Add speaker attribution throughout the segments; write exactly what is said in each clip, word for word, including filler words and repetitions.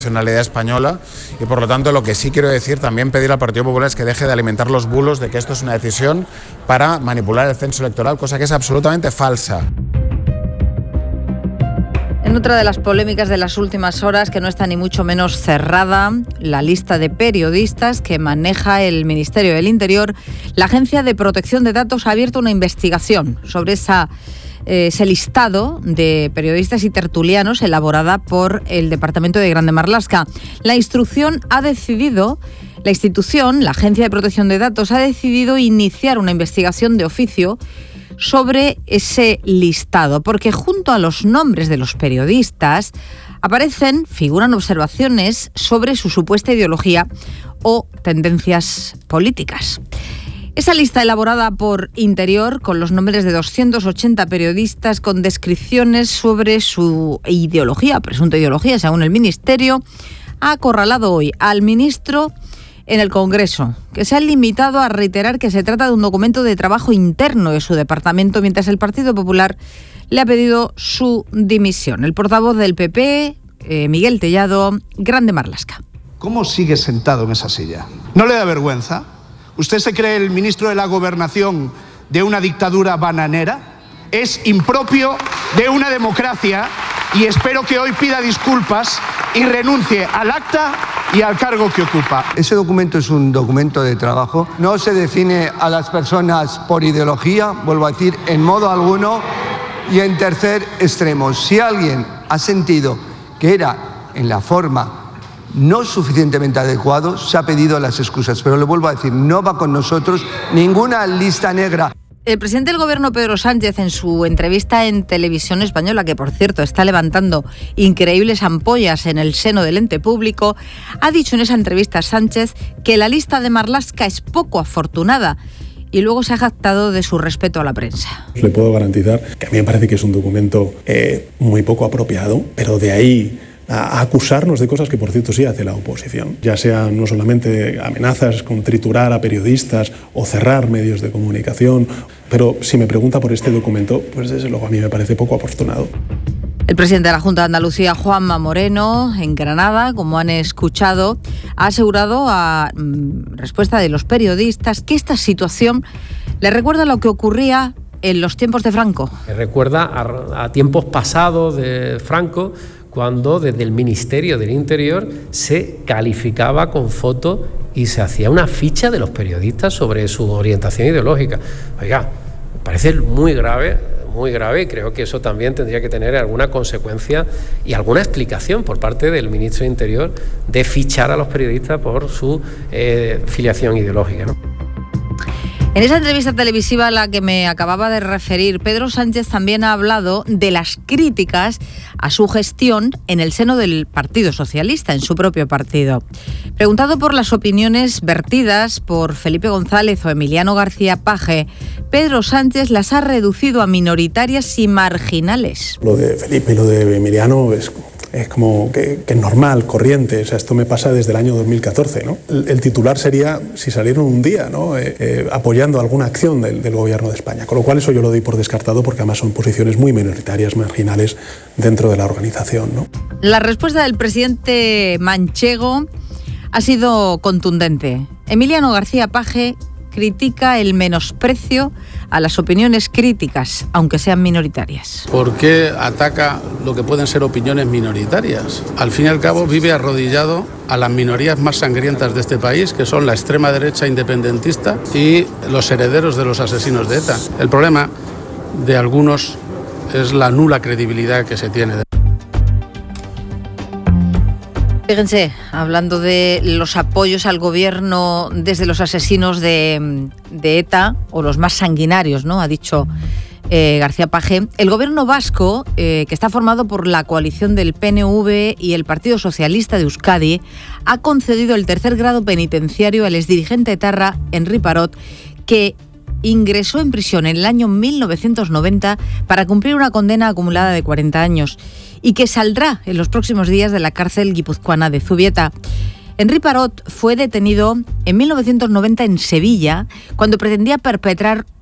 Speaker 1: nacionalidad española y por lo tanto lo que sí quiero decir, también pedir al Partido Popular es que deje de alimentar los bulos de que esto es una decisión para manipular el censo electoral, cosa que es absolutamente falsa.
Speaker 2: En otra de las polémicas de las últimas horas, que no está ni mucho menos cerrada, la lista de periodistas que maneja el Ministerio del Interior, la Agencia de Protección de Datos ha abierto una investigación sobre esa Eh, ese listado de periodistas y tertulianos elaborada por el Departamento de Grande Marlaska. La instrucción ha decidido, la institución, la Agencia de Protección de Datos, ha decidido iniciar una investigación de oficio sobre ese listado, porque junto a los nombres de los periodistas aparecen, figuran observaciones sobre su supuesta ideología o tendencias políticas. Esa lista elaborada por Interior, con los nombres de doscientos ochenta periodistas con descripciones sobre su ideología, presunta ideología, según el Ministerio, ha acorralado hoy al ministro en el Congreso, que se ha limitado a reiterar que se trata de un documento de trabajo interno de su departamento, mientras el Partido Popular le ha pedido su dimisión. El portavoz del P P, eh, Miguel Tellado, Grande Marlaska.
Speaker 3: ¿Cómo sigue sentado en esa silla? ¿No le da vergüenza? ¿Usted se cree el ministro de la Gobernación de una dictadura bananera? Es impropio de una democracia y espero que hoy pida disculpas y renuncie al acta y al cargo que ocupa.
Speaker 4: Ese documento es un documento de trabajo. No se define a las personas por ideología, vuelvo a decir, en modo alguno. Y en tercer extremo, si alguien ha sentido que era en la forma no suficientemente adecuado, se ha pedido las excusas. Pero le vuelvo a decir, no va con nosotros ninguna lista negra.
Speaker 2: El presidente del Gobierno, Pedro Sánchez, en su entrevista en Televisión Española, que por cierto está levantando increíbles ampollas en el seno del ente público, ha dicho en esa entrevista Sánchez que la lista de Marlaska es poco afortunada y luego se ha jactado de su respeto a la prensa.
Speaker 5: Le puedo garantizar que a mí me parece que es un documento eh, muy poco apropiado, pero de ahí a acusarnos de cosas que, por cierto, sí hace la oposición, ya sean no solamente amenazas con triturar a periodistas o cerrar medios de comunicación, pero si me pregunta por este documento, pues desde luego a mí me parece poco afortunado.
Speaker 2: El presidente de la Junta de Andalucía, Juanma Moreno, en Granada, como han escuchado, ha asegurado a mm, respuesta de los periodistas que esta situación le recuerda lo que ocurría en los tiempos de Franco.
Speaker 6: Me recuerda a, a tiempos pasados de Franco, cuando desde el Ministerio del Interior se calificaba con fotos y se hacía una ficha de los periodistas sobre su orientación ideológica. Oiga, me parece muy grave, muy grave, y creo que eso también tendría que tener alguna consecuencia y alguna explicación por parte del Ministro de Interior de fichar a los periodistas por su eh, filiación ideológica, ¿no?
Speaker 2: En esa entrevista televisiva a la que me acababa de referir, Pedro Sánchez también ha hablado de las críticas a su gestión en el seno del Partido Socialista, en su propio partido. Preguntado por las opiniones vertidas por Felipe González o Emiliano García Paje, Pedro Sánchez las ha reducido a minoritarias y marginales.
Speaker 5: Lo de Felipe y lo de Emiliano es... Es como que, que es normal, corriente. O sea, esto me pasa desde el año dos mil catorce, ¿no? El, el titular sería si salieron un día, ¿no? Eh, eh, apoyando alguna acción del, del Gobierno de España. Con lo cual eso yo lo doy por descartado porque además son posiciones muy minoritarias, marginales dentro de la organización, ¿no?
Speaker 2: La respuesta del presidente manchego ha sido contundente. Emiliano García Paje critica el menosprecio a las opiniones críticas, aunque sean minoritarias.
Speaker 7: ¿Por qué ataca lo que pueden ser opiniones minoritarias? Al fin y al cabo vive arrodillado a las minorías más sangrientas de este país, que son la extrema derecha independentista y los herederos de los asesinos de ETA. El problema de algunos es la nula credibilidad que se tiene.
Speaker 2: Fíjense, hablando de los apoyos al gobierno desde los asesinos de, de ETA, o los más sanguinarios, ¿no? Ha dicho eh, García Paje. El gobierno vasco, eh, que está formado por la coalición del P N V y el Partido Socialista de Euskadi, ha concedido el tercer grado penitenciario al exdirigente etarra Henri Parot, que ingresó en prisión en el año mil novecientos noventa para cumplir una condena acumulada de cuarenta años y que saldrá en los próximos días de la cárcel guipuzcoana de Zubieta. Henri Parot fue detenido en mil novecientos noventa en Sevilla cuando pretendía perpetrar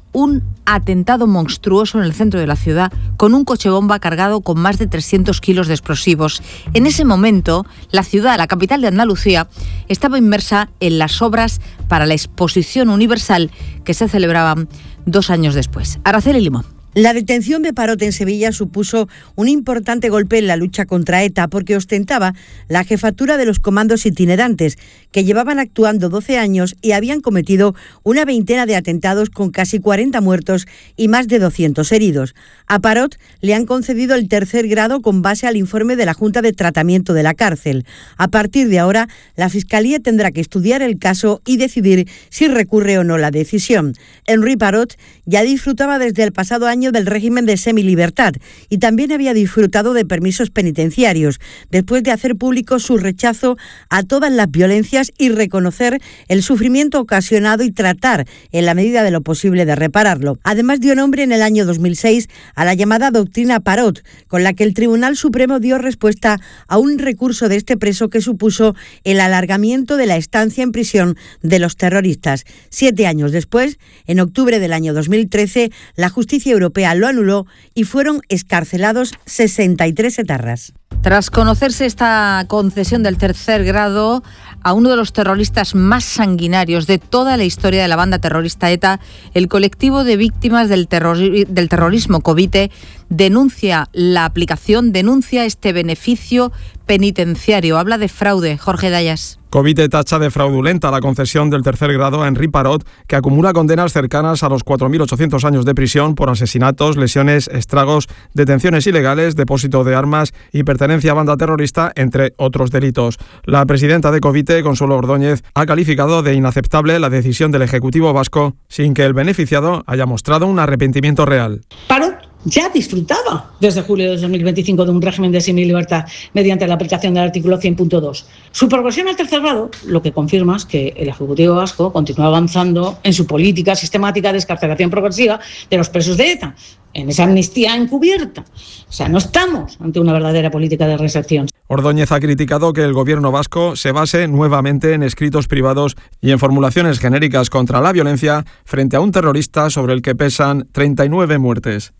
Speaker 2: un atentado monstruoso en el centro de la ciudad con un coche bomba cargado con más de trescientos kilos de explosivos. En ese momento, la ciudad, la capital de Andalucía, estaba inmersa en las obras para la Exposición Universal que se celebraban dos años después. Araceli Limón.
Speaker 8: La detención de Parot en Sevilla supuso un importante golpe en la lucha contra ETA porque ostentaba la jefatura de los comandos itinerantes que llevaban actuando doce años y habían cometido una veintena de atentados con casi cuarenta muertos y más de doscientos heridos. A Parot le han concedido el tercer grado con base al informe de la Junta de Tratamiento de la Cárcel. A partir de ahora, la Fiscalía tendrá que estudiar el caso y decidir si recurre o no la decisión. Henri Parot ya disfrutaba desde el pasado año del régimen de semilibertad y también había disfrutado de permisos penitenciarios después de hacer público su rechazo a todas las violencias y reconocer el sufrimiento ocasionado y tratar en la medida de lo posible de repararlo. Además dio nombre en el año dos mil seis a la llamada doctrina Parot, con la que el Tribunal Supremo dio respuesta a un recurso de este preso que supuso el alargamiento de la estancia en prisión de los terroristas. Siete años después, en octubre del año dos mil trece, la justicia europea lo anuló y fueron excarcelados sesenta y tres etarras.
Speaker 2: Tras conocerse esta concesión del tercer grado a uno de los terroristas más sanguinarios de toda la historia de la banda terrorista ETA, el colectivo de víctimas del, terror- del terrorismo Covite denuncia la aplicación, denuncia este beneficio penitenciario. Habla de fraude. Jorge Dayas.
Speaker 9: Covite tacha de fraudulenta la concesión del tercer grado a Henri Parot, que acumula condenas cercanas a los cuatro mil ochocientos años de prisión por asesinatos, lesiones, estragos, detenciones ilegales, depósito de armas y pertenencia a banda terrorista, entre otros delitos. La presidenta de Covite, Consuelo Ordóñez, ha calificado de inaceptable la decisión del Ejecutivo vasco sin que el beneficiado haya mostrado un arrepentimiento real.
Speaker 10: Parot ya disfrutaba desde julio de dos mil veinticinco de un régimen de semilibertad mediante la aplicación del artículo cien punto dos. Su progresión al tercer grado lo que confirma es que el Ejecutivo vasco continúa avanzando en su política sistemática de excarcelación progresiva de los presos de ETA, en esa amnistía encubierta. O sea, no estamos ante una verdadera política de reinserción.
Speaker 9: Ordóñez ha criticado que el gobierno vasco se base nuevamente en escritos privados y en formulaciones genéricas contra la violencia frente a un terrorista sobre el que pesan treinta y nueve muertes.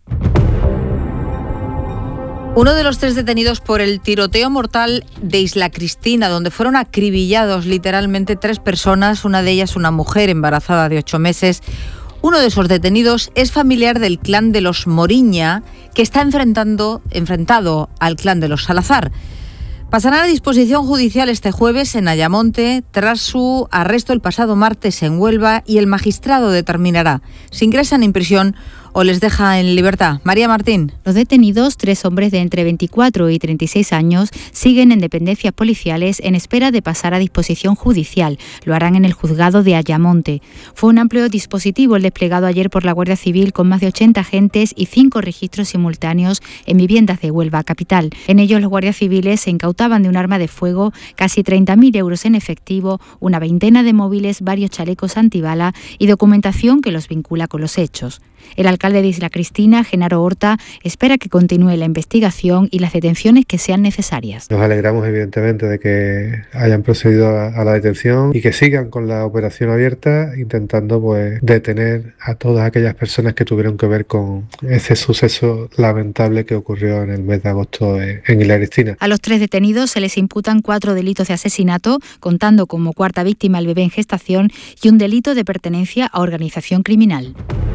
Speaker 2: Uno de los tres detenidos por el tiroteo mortal de Isla Cristina, donde fueron acribillados literalmente tres personas, una de ellas una mujer embarazada de ocho meses. Uno de esos detenidos es familiar del clan de los Moriña, que está enfrentando, enfrentado al clan de los Salazar. Pasará a disposición judicial este jueves en Ayamonte tras su arresto el pasado martes en Huelva y el magistrado determinará si ingresan en prisión o les deja en libertad. María Martín.
Speaker 11: Los detenidos, tres hombres de entre veinticuatro y treinta y seis años, siguen en dependencias policiales en espera de pasar a disposición judicial. Lo harán en el juzgado de Ayamonte. Fue un amplio dispositivo el desplegado ayer por la Guardia Civil con más de ochenta agentes y cinco registros simultáneos en viviendas de Huelva capital. En ellos los guardias civiles se incautaban de un arma de fuego, casi treinta mil euros en efectivo, una veintena de móviles, varios chalecos antibala y documentación que los vincula con los hechos. El alcalde de Isla Cristina, Genaro Horta, espera que continúe la investigación y las detenciones que sean necesarias.
Speaker 12: Nos alegramos evidentemente de que hayan procedido a, a la detención y que sigan con la operación abierta intentando pues detener a todas aquellas personas que tuvieron que ver con ese suceso lamentable que ocurrió en el mes de agosto en, en Isla Cristina.
Speaker 11: A los tres detenidos se les imputan cuatro delitos de asesinato, contando como cuarta víctima el bebé en gestación, y un delito de pertenencia a organización criminal.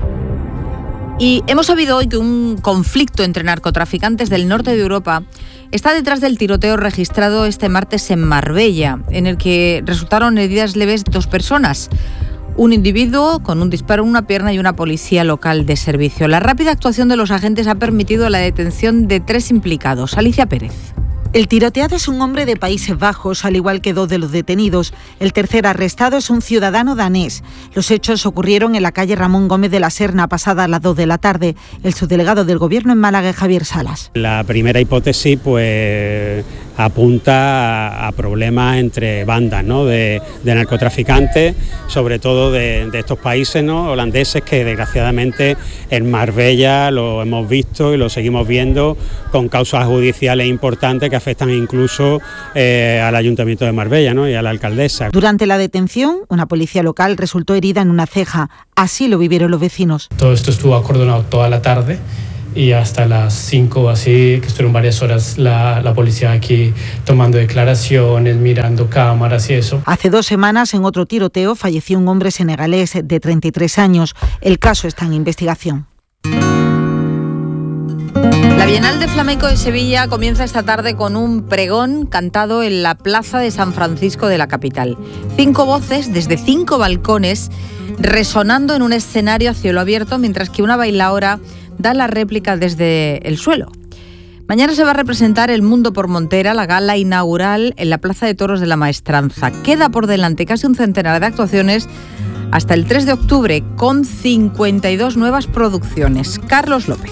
Speaker 2: Y hemos sabido hoy que un conflicto entre narcotraficantes del norte de Europa está detrás del tiroteo registrado este martes en Marbella, en el que resultaron heridas leves dos personas. Un individuo con un disparo en una pierna y una policía local de servicio. La rápida actuación de los agentes ha permitido la detención de tres implicados. Alicia Pérez.
Speaker 13: El tiroteado es un hombre de Países Bajos, al igual que dos de los detenidos. El tercer arrestado es un ciudadano danés. Los hechos ocurrieron en la calle Ramón Gómez de la Serna, pasada a las dos de la tarde. El subdelegado del Gobierno en Málaga, Javier Salas.
Speaker 14: La primera hipótesis, pues apunta a, a problemas entre bandas, ¿no?, de, de narcotraficantes, sobre todo de, de estos países, ¿no?, holandeses, que desgraciadamente en Marbella lo hemos visto y lo seguimos viendo con causas judiciales importantes que afectan incluso eh, al Ayuntamiento de Marbella, ¿no?, y a la alcaldesa.
Speaker 13: Durante la detención, una policía local resultó herida en una ceja. Así lo vivieron los vecinos.
Speaker 15: Todo esto estuvo acordonado toda la tarde y hasta las cinco o así, que estuvieron varias horas la, la policía aquí tomando declaraciones, mirando cámaras y eso.
Speaker 13: Hace dos semanas, en otro tiroteo, falleció un hombre senegalés de treinta y tres años. El caso está en investigación.
Speaker 2: La Bienal de Flamenco de Sevilla comienza esta tarde con un pregón cantado en la Plaza de San Francisco de la capital. Cinco voces desde cinco balcones resonando en un escenario a cielo abierto, mientras que una bailaora da la réplica desde el suelo. Mañana se va a representar El Mundo por Montera, la gala inaugural en la Plaza de Toros de la Maestranza. Queda por delante casi un centenar de actuaciones hasta el tres de octubre, con cincuenta y dos nuevas producciones. Carlos López.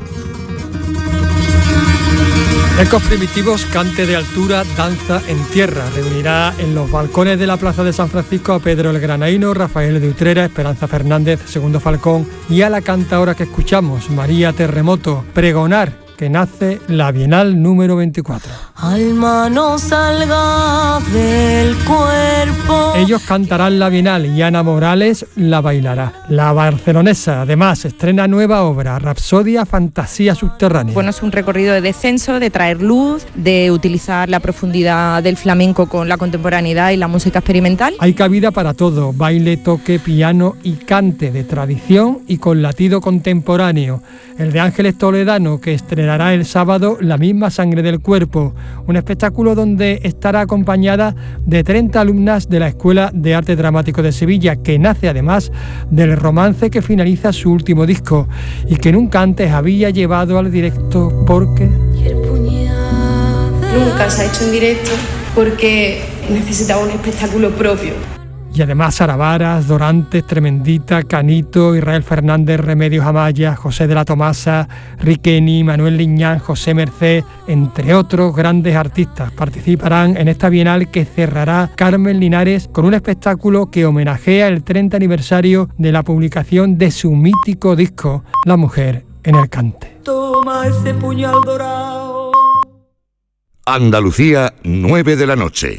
Speaker 9: Ecos primitivos, cante de altura, danza en tierra. Reunirá en los balcones de la Plaza de San Francisco a Pedro el Granaíno, Rafael de Utrera, Esperanza Fernández, Segundo Falcón y a la cantaora que escuchamos, María Terremoto, pregonar que nace la Bienal número veinticuatro.
Speaker 16: Alma no salga del cuerpo.
Speaker 9: Ellos cantarán la Bienal y Ana Morales la bailará. La barcelonesa, además, estrena nueva obra, Rapsodia Fantasía Subterránea.
Speaker 17: Bueno, es un recorrido de descenso, de traer luz, de utilizar la profundidad del flamenco con la contemporaneidad y la música experimental.
Speaker 9: Hay cabida para todo, baile, toque, piano y cante de tradición y con latido contemporáneo. El de Ángeles Toledano, que estrenará el sábado La misma sangre del cuerpo, un espectáculo donde estará acompañada de treinta alumnas de la Escuela de Arte Dramático de Sevilla, que nace además del romance que finaliza su último disco y que nunca antes había llevado al directo porque...
Speaker 18: Nunca se ha hecho en directo porque necesitaba un espectáculo propio.
Speaker 9: Y además Sara Varas, Dorantes, Tremendita, Canito, Israel Fernández, Remedios Amaya, José de la Tomasa, Riqueni, Manuel Liñán, José Merced, entre otros grandes artistas, participarán en esta Bienal que cerrará Carmen Linares con un espectáculo que homenajea el treinta aniversario de la publicación de su mítico disco, La mujer en el cante.
Speaker 16: Toma ese puñal dorado.
Speaker 19: Andalucía, nueve de la noche.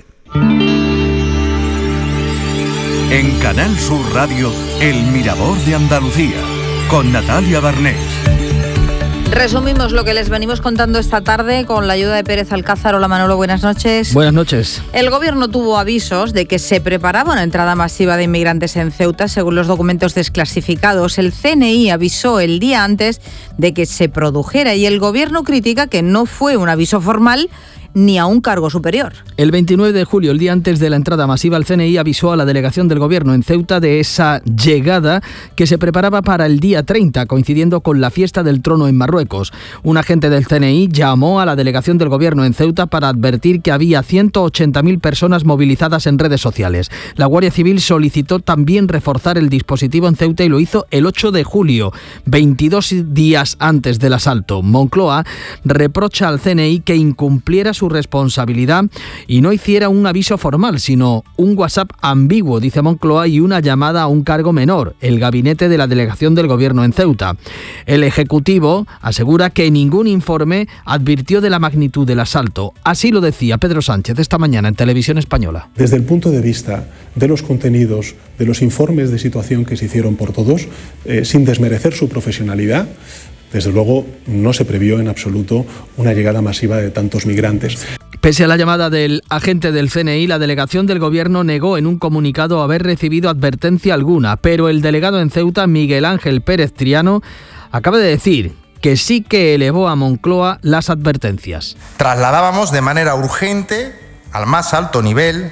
Speaker 19: En Canal Sur Radio, El Mirador de Andalucía, con Natalia Barnés.
Speaker 2: Resumimos lo que les venimos contando esta tarde con la ayuda de Pérez Alcázar. Hola Manolo, buenas noches.
Speaker 20: Buenas noches.
Speaker 2: El gobierno tuvo avisos de que se preparaba una entrada masiva de inmigrantes en Ceuta, según los documentos desclasificados. El C N I avisó el día antes de que se produjera y el gobierno critica que no fue un aviso formal ni a un cargo superior.
Speaker 20: El veintinueve de julio, el día antes de la entrada masiva, el C N I avisó a la delegación del gobierno en Ceuta de esa llegada que se preparaba para el día treinta, coincidiendo con la fiesta del trono en Marruecos. Un agente del C N I llamó a la delegación del gobierno en Ceuta para advertir que había ciento ochenta mil personas movilizadas en redes sociales. La Guardia Civil solicitó también reforzar el dispositivo en Ceuta y lo hizo el ocho de julio, veintidós días antes del asalto. Moncloa reprocha al C N I que incumpliera su responsabilidad y no hiciera un aviso formal, sino un WhatsApp ambiguo, dice Moncloa, y una llamada a un cargo menor, el gabinete de la delegación del gobierno en Ceuta. El Ejecutivo asegura que ningún informe advirtió de la magnitud del asalto. Así lo decía Pedro Sánchez esta mañana en Televisión Española.
Speaker 5: Desde el punto de vista de los contenidos, de los informes de situación que se hicieron por todos, eh, sin desmerecer su profesionalidad, desde luego no se previó en absoluto una llegada masiva de tantos migrantes.
Speaker 20: Pese a la llamada del agente del C N I, la delegación del gobierno negó en un comunicado haber recibido advertencia alguna, pero el delegado en Ceuta, Miguel Ángel Pérez Triano, acaba de decir que sí que elevó a Moncloa las advertencias.
Speaker 21: Trasladábamos de manera urgente, al más alto nivel,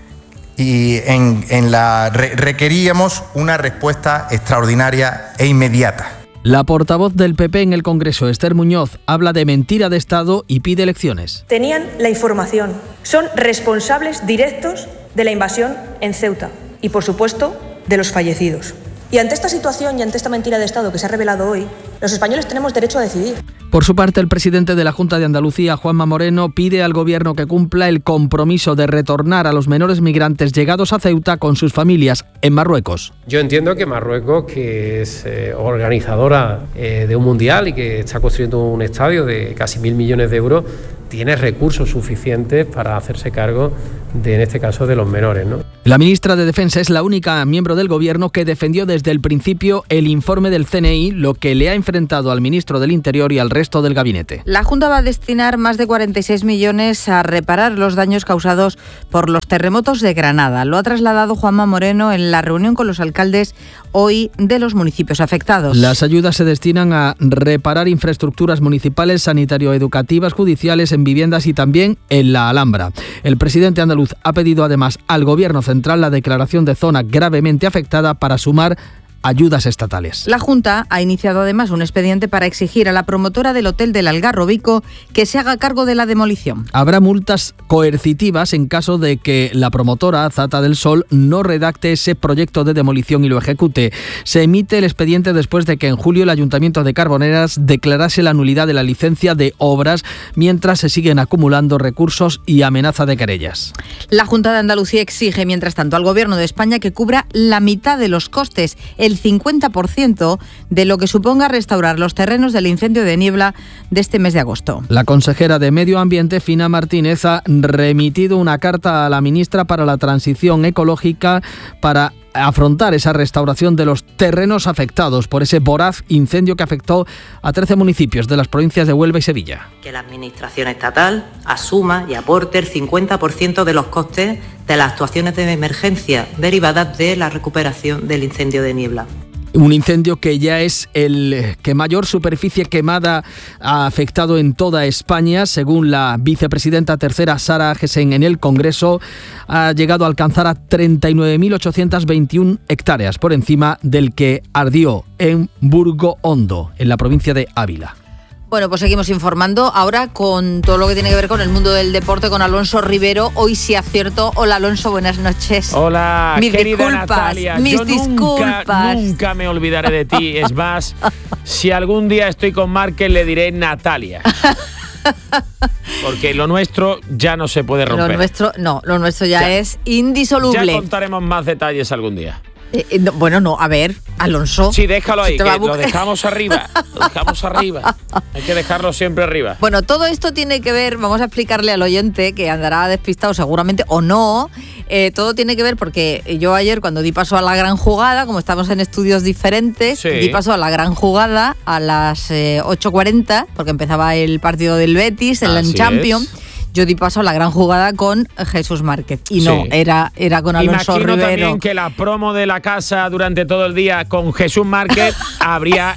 Speaker 21: y en, en la re, requeríamos una respuesta extraordinaria e inmediata.
Speaker 20: La portavoz del P P en el Congreso, Esther Muñoz, habla de mentira de Estado y pide elecciones.
Speaker 22: Tenían la información, son responsables directos de la invasión en Ceuta y, por supuesto, de los fallecidos. Y ante esta situación y ante esta mentira de Estado que se ha revelado hoy, los españoles tenemos derecho a decidir.
Speaker 20: Por su parte, el presidente de la Junta de Andalucía, Juanma Moreno, pide al Gobierno que cumpla el compromiso de retornar a los menores migrantes llegados a Ceuta con sus familias en Marruecos.
Speaker 6: Yo entiendo que Marruecos, que es eh, organizadora eh, de un mundial y que está construyendo un estadio de casi mil millones de euros, tiene recursos suficientes para hacerse cargo de, en este caso, de los menores, ¿no?
Speaker 20: La ministra de Defensa es la única miembro del Gobierno que defendió desde el principio el informe del C N I, lo que le ha enfrentado al ministro del Interior y al resto del gabinete.
Speaker 2: La Junta va a destinar más de cuarenta y seis millones a reparar los daños causados por los terremotos de Granada. Lo ha trasladado Juanma Moreno en la reunión con los alcaldes hoy de los municipios afectados.
Speaker 20: Las ayudas se destinan a reparar infraestructuras municipales, sanitario-educativas, judiciales, en viviendas y también en la Alhambra. El presidente andaluz ha pedido además al Gobierno central la declaración de zona gravemente afectada para sumar ayudas estatales.
Speaker 2: La Junta ha iniciado además un expediente para exigir a la promotora del hotel del Algarrobico que se haga cargo de la demolición.
Speaker 20: Habrá multas coercitivas en caso de que la promotora Zata del Sol no redacte ese proyecto de demolición y lo ejecute. Se emite el expediente después de que en julio el Ayuntamiento de Carboneras declarase la nulidad de la licencia de obras, mientras se siguen acumulando recursos y amenaza de querellas.
Speaker 2: La Junta de Andalucía exige, mientras tanto, al Gobierno de España que cubra la mitad de los costes, el cincuenta por ciento de lo que suponga restaurar los terrenos del incendio de Niebla de este mes de agosto.
Speaker 20: La consejera de Medio Ambiente, Fina Martínez, ha remitido una carta a la ministra para la Transición Ecológica para afrontar esa restauración de los terrenos afectados por ese voraz incendio que afectó a trece municipios de las provincias de Huelva y Sevilla.
Speaker 1: Que la Administración estatal asuma y aporte el cincuenta por ciento de los costes de las actuaciones de emergencia derivadas de la recuperación del incendio de Niebla.
Speaker 20: Un incendio que ya es el que mayor superficie quemada ha afectado en toda España. Según la vicepresidenta tercera Sara Agesen en el Congreso, ha llegado a alcanzar a treinta y nueve mil ochocientas veintiuna hectáreas, por encima del que ardió en Burgo Hondo, en la provincia de Ávila.
Speaker 2: Bueno, pues seguimos informando ahora con todo lo que tiene que ver con el mundo del deporte, con Alonso Rivero. Hoy sí acierto. Hola, Alonso, buenas noches.
Speaker 3: Hola,
Speaker 2: mis
Speaker 3: querida
Speaker 2: disculpas,
Speaker 3: Natalia.
Speaker 2: Mis
Speaker 3: Yo
Speaker 2: disculpas.
Speaker 3: Nunca, nunca me olvidaré de ti. Es más, si algún día estoy con Márquez, le diré Natalia. Porque lo nuestro ya no se puede romper.
Speaker 2: Lo nuestro, no, lo nuestro ya, ya es indisoluble.
Speaker 3: Ya contaremos más detalles algún día.
Speaker 2: Eh, eh, no, bueno, no, a ver, Alonso.
Speaker 3: Sí, déjalo ahí, que lo dejamos arriba. Lo dejamos arriba. Hay que dejarlo siempre arriba.
Speaker 2: Bueno, todo esto tiene que ver, vamos a explicarle al oyente que andará despistado seguramente o no. Eh, todo tiene que ver porque yo ayer, cuando di paso a la gran jugada, como estamos en estudios diferentes, sí. di paso a la gran jugada a las eh, ocho cuarenta, porque empezaba el partido del Betis, el
Speaker 3: Así
Speaker 2: Champions. Es. Yo di paso a la gran jugada con Jesús Márquez. Y no, sí. era, era con Alonso
Speaker 3: Imagino
Speaker 2: Rivero.
Speaker 3: También que la promo de la casa durante todo el día con Jesús Márquez habría...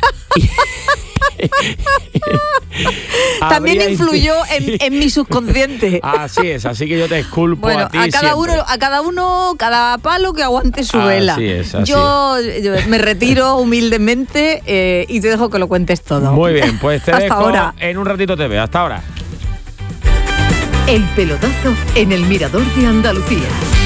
Speaker 2: También influyó en, en mi subconsciente.
Speaker 3: Así es, así que yo te disculpo
Speaker 2: bueno,
Speaker 3: a ti
Speaker 2: a cada
Speaker 3: siempre.
Speaker 2: uno, a cada uno, cada palo que aguante su
Speaker 3: así
Speaker 2: vela.
Speaker 3: Es, así
Speaker 2: yo,
Speaker 3: es.
Speaker 2: yo me retiro humildemente eh, y te dejo que lo cuentes todo.
Speaker 3: Muy bien, pues te
Speaker 2: Hasta
Speaker 3: dejo.
Speaker 2: Ahora.
Speaker 3: En un ratito te veo. Hasta ahora.
Speaker 23: El pelotazo en el Mirador de Andalucía.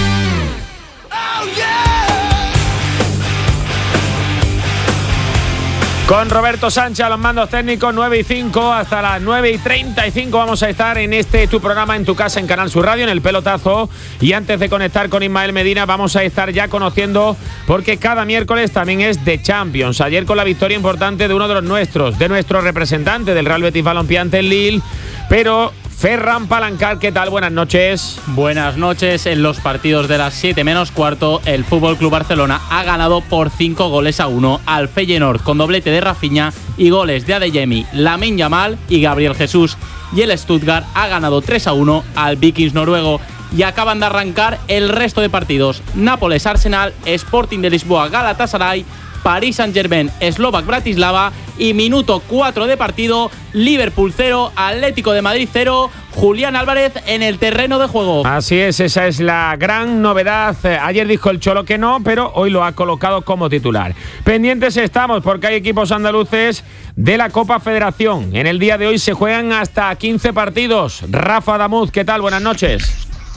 Speaker 3: Con Roberto Sánchez a los mandos técnicos, nueve y cinco, hasta las nueve y treinta y cinco vamos a estar en este tu programa en tu casa en Canal Sur Radio, en el pelotazo. Y antes de conectar con Ismael Medina, vamos a estar ya conociendo, porque cada miércoles también es de Champions. Ayer con la victoria importante de uno de los nuestros, de nuestro representante del Real Betis Balompié ante el Lille, pero... Ferran Palancar, ¿qué tal? Buenas noches.
Speaker 24: Buenas noches. En los partidos de las siete menos cuarto, el F C Barcelona ha ganado por cinco goles a uno al Feyenoord, con doblete de Rafinha y goles de Adeyemi, Lamine Yamal y Gabriel Jesús. Y el Stuttgart ha ganado tres a uno al Vikings noruego. Y acaban de arrancar el resto de partidos. Nápoles Arsenal, Sporting de Lisboa Galatasaray, París Saint-Germain, Slovak Bratislava y minuto cuatro de partido, Liverpool cero, Atlético de Madrid cero, Julián Álvarez en el terreno de juego.
Speaker 3: Así es, esa es la gran novedad. Ayer dijo el Cholo que no, pero hoy lo ha colocado como titular. Pendientes estamos porque hay equipos andaluces de la Copa Federación. En el día de hoy se juegan hasta quince partidos. Rafa Damuz, ¿qué tal? Buenas noches.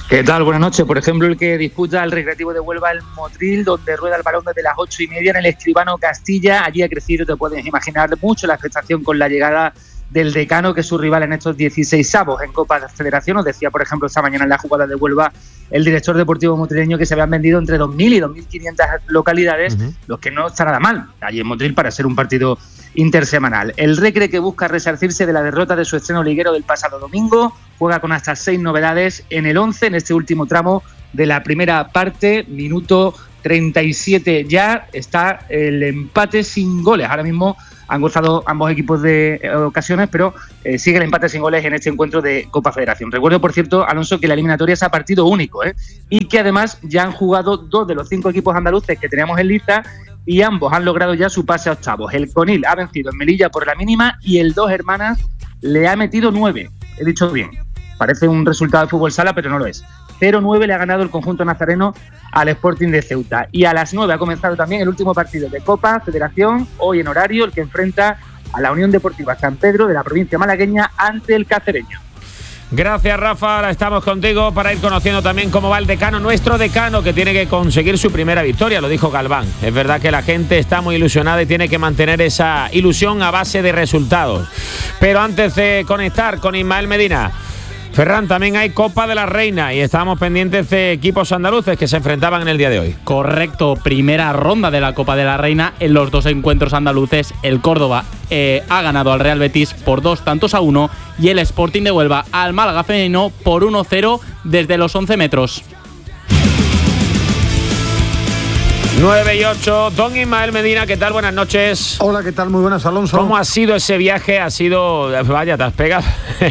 Speaker 4: ¿Qué tal? Buenas noches. Por ejemplo, el que disputa el Recreativo de Huelva, el Motril, donde rueda el balón desde las ocho y media en el Escribano Castilla. Allí ha crecido, te puedes imaginar, mucho la expectación con la llegada del Decano, que es su rival en estos dieciséis avos en Copa de Federación. Os decía, por ejemplo, esta mañana en la jugada de Huelva el director deportivo motrileño que se habían vendido entre dos mil y dos mil quinientas localidades, uh-huh. Los que no está nada mal allí en Motril para ser un partido intersemanal. El Recre, que busca resarcirse de la derrota de su estreno liguero del pasado domingo, juega con hasta seis novedades en el once en este último tramo de la primera parte, minuto treinta y siete ya, está el empate sin goles. Ahora mismo han gozado ambos equipos de eh, ocasiones, pero eh, sigue el empate sin goles en este encuentro de Copa Federación. Recuerdo, por cierto, Alonso, que la eliminatoria es a partido único, ¿eh? Y que además ya han jugado dos de los cinco equipos andaluces que teníamos en lista y ambos han logrado ya su pase a octavos. El Conil ha vencido en Melilla por la mínima y el Dos Hermanas le ha metido nueve. He dicho bien, parece un resultado de fútbol sala, pero no lo es. cero nueve le ha ganado el conjunto nazareno al Sporting de Ceuta. Y a las nueve ha comenzado también el último partido de Copa Federación, hoy en horario, el que enfrenta a la Unión Deportiva San Pedro de la provincia malagueña ante el Cacereño.
Speaker 3: Gracias, Rafa. Ahora estamos contigo para ir conociendo también cómo va el Decano, nuestro Decano, que tiene que conseguir su primera victoria, lo dijo Galván. Es verdad que la gente está muy ilusionada y tiene que mantener esa ilusión a base de resultados. Pero antes de conectar con Ismael Medina, Ferran, también hay Copa de la Reina y estábamos pendientes de equipos andaluces que se enfrentaban en el día de hoy.
Speaker 24: Correcto, primera ronda de la Copa de la Reina. En los dos encuentros andaluces, el Córdoba eh, ha ganado al Real Betis por dos tantos a uno y el Sporting de Huelva al Málaga femenino por uno cero desde los once metros.
Speaker 3: nueve y ocho, don Ismael Medina, ¿qué tal? Buenas noches.
Speaker 7: Hola, ¿qué tal? Muy buenas, Alonso.
Speaker 3: ¿Cómo ha sido ese viaje? Ha sido, vaya, te has pegado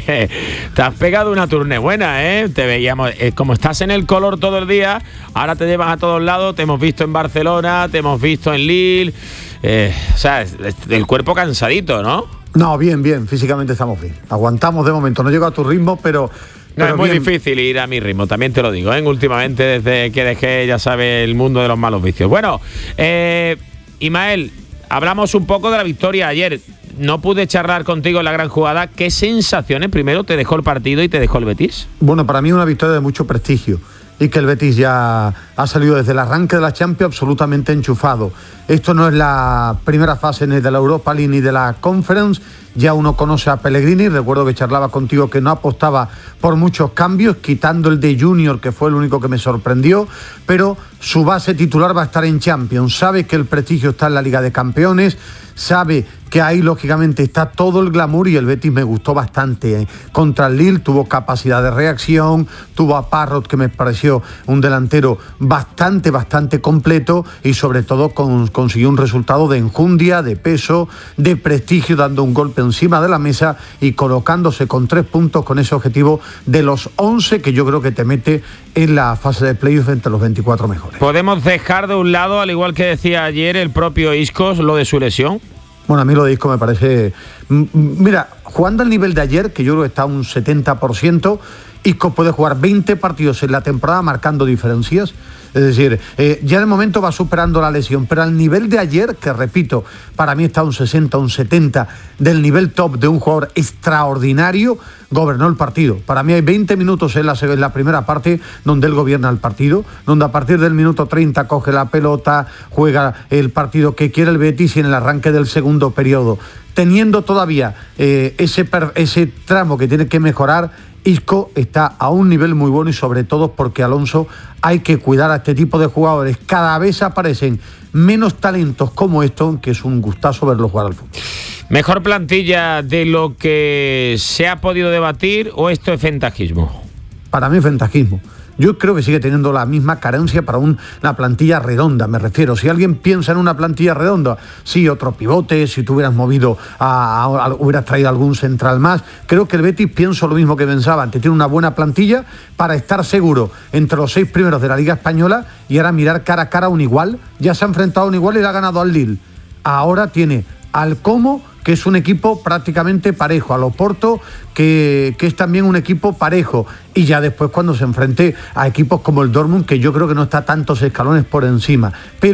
Speaker 3: te has pegado una tournée buena, ¿eh? Te veíamos, eh, como estás en el color todo el día, ahora te llevas a todos lados, te hemos visto en Barcelona, te hemos visto en Lille, eh, o sea, el cuerpo cansadito, ¿no?
Speaker 7: No, bien, bien, físicamente estamos bien. Aguantamos de momento, no llego a tu ritmo, pero...
Speaker 3: No,
Speaker 7: Pero
Speaker 3: es muy
Speaker 7: bien.
Speaker 3: difícil ir a mi ritmo, también te lo digo, ¿eh? Últimamente, desde que dejé, ya sabes, el mundo de los malos vicios. Bueno, eh, Ismael, hablamos un poco de la victoria ayer. No pude charlar contigo en la gran jugada. ¿Qué sensaciones primero te dejó el partido y te dejó el Betis?
Speaker 7: Bueno, para mí una victoria de mucho prestigio y que el Betis ya ha salido desde el arranque de la Champions absolutamente enchufado. Esto no es la primera fase ni de la Europa League ni de la Conference. Ya uno conoce a Pellegrini, recuerdo que charlaba contigo que no apostaba por muchos cambios, quitando el de Junior, que fue el único que me sorprendió, pero su base titular va a estar en Champions. Sabe que el prestigio está en la Liga de Campeones, sabe que ahí lógicamente está todo el glamour y el Betis me gustó bastante. ¿eh? Contra el Lille tuvo capacidad de reacción, tuvo a Parrot, que me pareció un delantero bastante, bastante completo y sobre todo con, consiguió un resultado de enjundia, de peso, de prestigio, dando un golpe encima de la mesa y colocándose con tres puntos con ese objetivo de los once que yo creo que te mete en la fase de playoff entre los veinticuatro mejores.
Speaker 3: ¿Podemos dejar de un lado, al igual que decía ayer el propio Isco, lo de su lesión?
Speaker 7: Bueno, a mí lo de Isco me parece... Mira, jugando al nivel de ayer, que yo creo que está a un setenta por ciento, Isco puede jugar veinte partidos en la temporada marcando diferencias. Es decir, eh, ya de momento va superando la lesión, pero al nivel de ayer, que repito, para mí está un sesenta, un setenta del nivel top de un jugador extraordinario, gobernó el partido. Para mí hay veinte minutos en la, en la primera parte donde él gobierna el partido, donde a partir del minuto treinta coge la pelota, juega el partido que quiere el Betis y en el arranque del segundo periodo, teniendo todavía eh, ese, ese tramo que tiene que mejorar. Isco está a un nivel muy bueno y sobre todo porque, Alonso, hay que cuidar a este tipo de jugadores. Cada vez aparecen menos talentos como estos, que es un gustazo verlos jugar al fútbol.
Speaker 3: ¿Mejor plantilla de lo que se ha podido debatir o esto es ventajismo?
Speaker 7: Para mí es ventajismo. Yo creo que sigue teniendo la misma carencia para un, una plantilla redonda, me refiero. Si alguien piensa en una plantilla redonda, sí, otro pivote, si tú hubieras movido, a, a, a, hubieras traído algún central más. Creo que el Betis pienso lo mismo que pensaba antes. Tiene una buena plantilla para estar seguro entre los seis primeros de la Liga Española y ahora mirar cara a cara a un igual. Ya se ha enfrentado a un igual y le ha ganado al Lille. Ahora tiene al Como, que es un equipo prácticamente parejo, al Oporto, que, que es también un equipo parejo, y ya después cuando se enfrente a equipos como el Dortmund, que yo creo que no está tantos escalones por encima, pero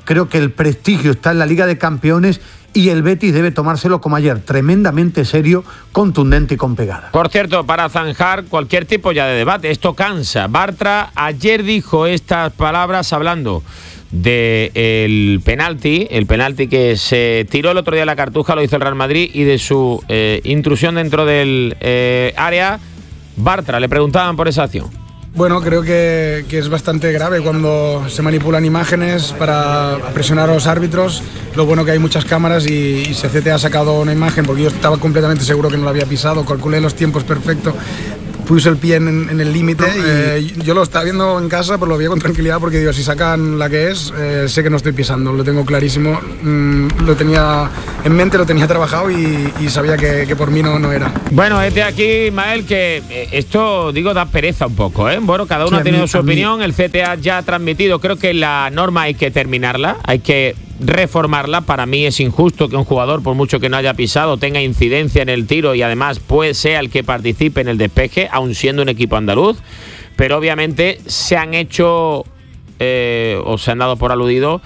Speaker 7: creo que el prestigio está en la Liga de Campeones y el Betis debe tomárselo como ayer, tremendamente serio, contundente y con pegada.
Speaker 3: Por cierto, para zanjar cualquier tipo ya de debate, esto cansa. Bartra ayer dijo estas palabras hablando del penalti, el penalti que se tiró el otro día a la Cartuja, lo hizo el Real Madrid, y de su eh, intrusión dentro del eh, área. Bartra, le preguntaban por esa acción.
Speaker 8: Bueno, creo que, que es bastante grave cuando se manipulan imágenes para presionar a los árbitros. Lo bueno que hay muchas cámaras y, y C C T ha sacado una imagen, porque yo estaba completamente seguro que no lo había pisado, calculé los tiempos perfectos, puse el pie en, en el límite y eh, yo lo estaba viendo en casa, pero lo veía con tranquilidad, porque digo, si sacan la que es, eh, sé que no estoy pisando, lo tengo clarísimo, mm, lo tenía en mente, lo tenía trabajado y, y sabía que, que por mí no, no era.
Speaker 3: Bueno, este aquí, Ismael, que esto, digo, da pereza un poco, ¿eh? Bueno, cada uno
Speaker 7: Sí,
Speaker 3: ha tenido
Speaker 7: mí,
Speaker 3: su opinión, el C T A ya ha transmitido, creo que la norma hay que terminarla, hay que reformarla. Para mí es injusto que un jugador, por mucho que no haya pisado, tenga incidencia en el tiro y además pues sea el que participe en el despeje, aun siendo un equipo andaluz, pero obviamente se han hecho eh, o se han dado por aludido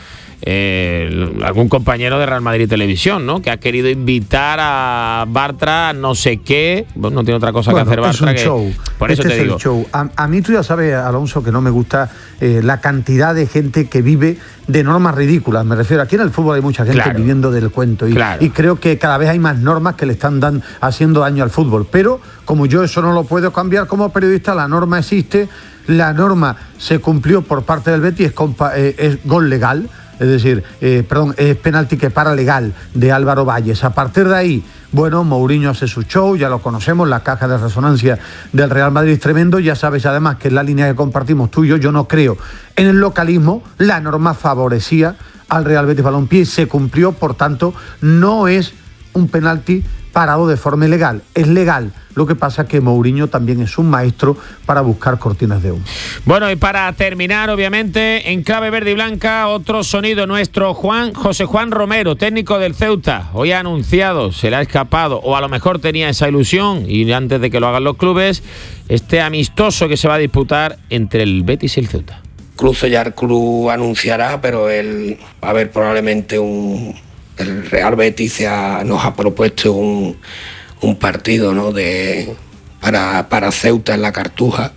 Speaker 3: eh, algún compañero de Real Madrid Televisión, ¿no?, que ha querido invitar a Bartra a no sé qué. Bueno, no tiene otra cosa
Speaker 7: bueno,
Speaker 3: que hacer Bartra.
Speaker 7: Es un
Speaker 3: que,
Speaker 7: show.
Speaker 3: por eso
Speaker 7: este
Speaker 3: te
Speaker 7: es
Speaker 3: digo.
Speaker 7: El show. A, a mí tú ya sabes, Alonso, que no me gusta eh, la cantidad de gente que vive de normas ridículas. Me refiero, aquí en el fútbol hay mucha gente
Speaker 3: Claro.
Speaker 7: viviendo del cuento y,
Speaker 3: Claro.
Speaker 7: y creo que cada vez hay más normas que le están dan, haciendo daño al fútbol. Pero como yo eso no lo puedo cambiar como periodista, la norma existe, la norma se cumplió por parte del Betis, es, compa, eh, es gol legal. Es decir, eh, perdón, es penalti que para legal de Álvaro Valles. A partir de ahí, bueno, Mourinho hace su show, ya lo conocemos, la caja de resonancia del Real Madrid es tremendo. Ya sabes además que es la línea que compartimos tú y yo. Yo no creo en el localismo, la norma favorecía al Real Betis Balompié y se cumplió, por tanto, no es un penalti parado de forma ilegal, es legal. Lo que pasa es que Mourinho también es un maestro para buscar cortinas de humo.
Speaker 3: Bueno, y para terminar, obviamente, en clave verde y blanca, otro sonido nuestro, Juan José Juan Romero, técnico del Ceuta. Hoy ha anunciado, se le ha escapado, o a lo mejor tenía esa ilusión, y antes de que lo hagan los clubes, este amistoso que se va a disputar entre el Betis y el Ceuta.
Speaker 10: Incluso ya el club anunciará, pero él va a haber probablemente un... El Real Betis se ha, nos ha propuesto un, un partido, ¿no?, de, para, para Ceuta en la Cartuja,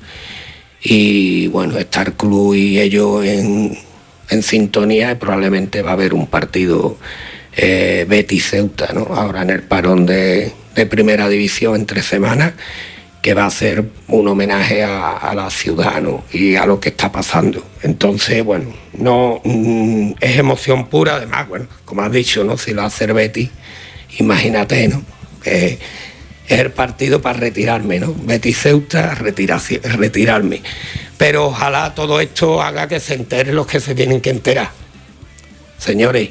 Speaker 10: y bueno, está el club y ellos en, en sintonía, y probablemente va a haber un partido eh, Betis-Ceuta, ¿no?, ahora en el parón de, de Primera División en tres semanas, que va a ser un homenaje a, a la ciudad, ¿no?, y a lo que está pasando. Entonces, bueno, no mm, es emoción pura. Además, bueno, como has dicho, ¿no?, si lo hace el Betis, imagínate, ¿no?, que es el partido para retirarme, ¿no?, Betis-Ceuta, retirarme. Pero ojalá todo esto haga que se enteren los que se tienen que enterar. Señores,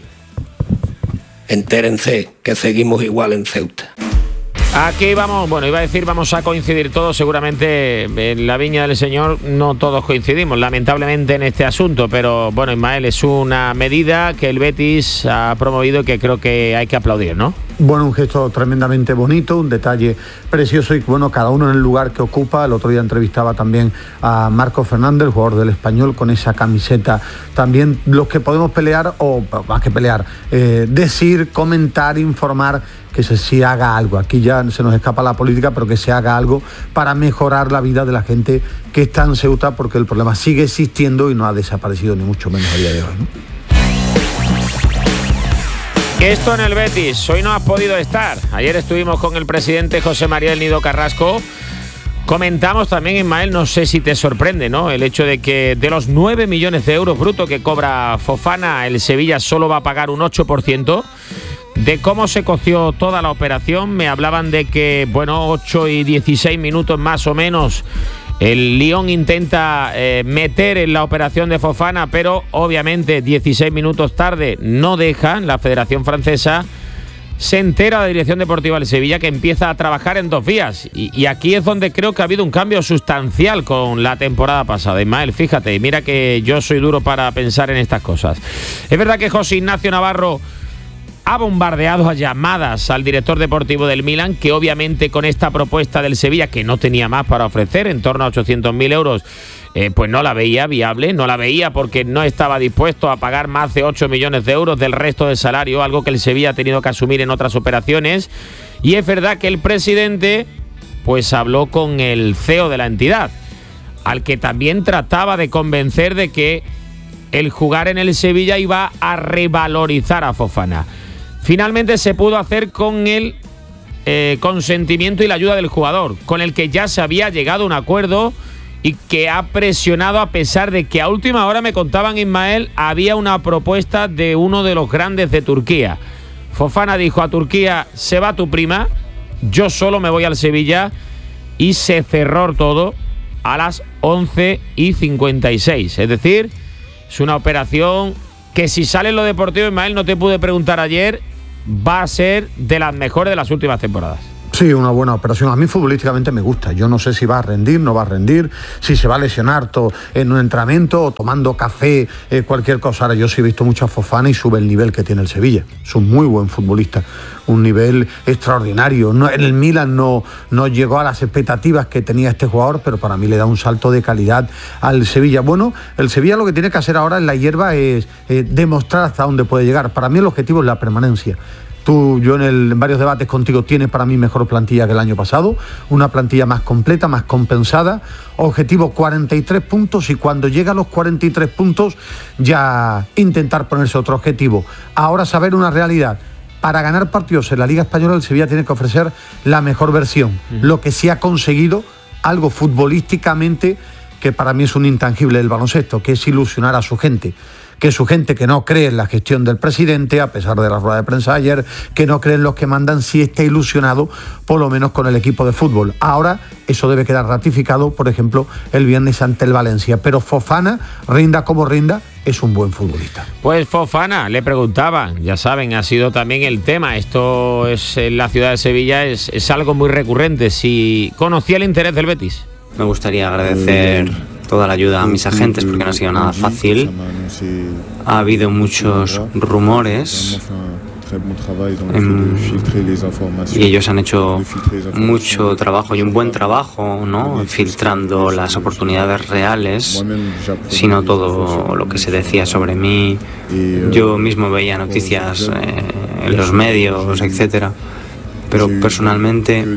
Speaker 10: entérense que seguimos igual en Ceuta.
Speaker 3: Aquí vamos, bueno, iba a decir vamos a coincidir todos, seguramente en la viña del Señor no todos coincidimos, lamentablemente, en este asunto, pero bueno, Ismael, es una medida que el Betis ha promovido y que creo que hay que aplaudir, ¿no?
Speaker 7: Bueno, un gesto tremendamente bonito, un detalle precioso y bueno, cada uno en el lugar que ocupa. El otro día entrevistaba también a Marco Fernández, el jugador del Español, con esa camiseta. También los que podemos pelear, o más que pelear, eh, decir, comentar, informar, que se, se haga algo. Aquí ya se nos escapa la política, pero que se haga algo para mejorar la vida de la gente que está en Ceuta, porque el problema sigue existiendo y no ha desaparecido, ni mucho menos a día de hoy, ¿no?
Speaker 3: Esto en el Betis, hoy no has podido estar. Ayer estuvimos con el presidente José María del Nido Carrasco. Comentamos también, Ismael, no sé si te sorprende, ¿no?, el hecho de que de los nueve millones de euros brutos que cobra Fofana, el Sevilla solo va a pagar un ocho por ciento. De cómo se coció toda la operación, me hablaban de que, bueno, ocho y dieciséis minutos más o menos, el Lyon intenta eh, meter en la operación de Fofana, pero obviamente dieciséis minutos tarde no dejan. La Federación Francesa se entera la Dirección Deportiva del Sevilla, que empieza a trabajar en dos vías. Y, y aquí es donde creo que ha habido un cambio sustancial con la temporada pasada. Ismael, fíjate, mira que yo soy duro para pensar en estas cosas. Es verdad que José Ignacio Navarro ha bombardeado a llamadas al director deportivo del Milan, que obviamente con esta propuesta del Sevilla, que no tenía más para ofrecer, en torno a ochocientos mil euros, eh, pues no la veía viable, no la veía porque no estaba dispuesto a pagar más de ocho millones de euros del resto del salario, algo que el Sevilla ha tenido que asumir en otras operaciones. Y es verdad que el presidente pues habló con el C E O de la entidad, al que también trataba de convencer de que el jugar en el Sevilla iba a revalorizar a Fofana. Finalmente se pudo hacer con el eh, consentimiento y la ayuda del jugador, con el que ya se había llegado a un acuerdo y que ha presionado, a pesar de que a última hora, me contaban, Ismael, había una propuesta de uno de los grandes de Turquía. Fofana dijo a Turquía: se va tu prima, yo solo me voy al Sevilla, y se cerró todo a las once y cincuenta y seis. Es decir, es una operación que, si sale en lo deportivo, Ismael, no te pude preguntar ayer, va a ser de las mejores de las últimas temporadas.
Speaker 7: Sí, una buena operación. A mí futbolísticamente me gusta. Yo no sé si va a rendir, no va a rendir, si se va a lesionar to- en un entrenamiento o tomando café, eh, cualquier cosa. Ahora, yo sí he visto mucho a Fofana y sube el nivel que tiene el Sevilla. Es un muy buen futbolista, un nivel extraordinario. No, en el Milan no, no llegó a las expectativas que tenía este jugador, pero para mí le da un salto de calidad al Sevilla. Bueno, el Sevilla lo que tiene que hacer ahora en la hierba es eh, demostrar hasta dónde puede llegar. Para mí el objetivo es la permanencia. Tú, yo en, el, en varios debates contigo, tienes para mí mejor plantilla que el año pasado, una plantilla más completa, más compensada, objetivo cuarenta y tres puntos, y cuando llega a los cuarenta y tres puntos ya intentar ponerse otro objetivo. Ahora saber una realidad: para ganar partidos en la Liga Española el Sevilla tiene que ofrecer la mejor versión, uh-huh. lo que sí ha conseguido, algo futbolísticamente que para mí es un intangible del baloncesto, que es ilusionar a su gente. Que su gente que no cree en la gestión del presidente, a pesar de la rueda de prensa ayer, que no cree en los que mandan, sí está ilusionado por lo menos con el equipo de fútbol. Ahora eso debe quedar ratificado, por ejemplo, el viernes ante el Valencia. Pero Fofana, rinda como rinda, es un buen futbolista.
Speaker 3: Pues Fofana, le preguntaban, ya saben, ha sido también el tema. Esto es en la ciudad de Sevilla, es, es algo muy recurrente. Si conocía el interés del Betis.
Speaker 11: Me gustaría agradecer toda la ayuda a mis agentes, porque no ha sido nada fácil. Ha habido muchos rumores y ellos han hecho mucho trabajo y un buen trabajo, ¿no?, filtrando las oportunidades reales, sino todo lo que se decía sobre mí. Yo mismo veía noticias eh, en los medios, etcétera, pero personalmente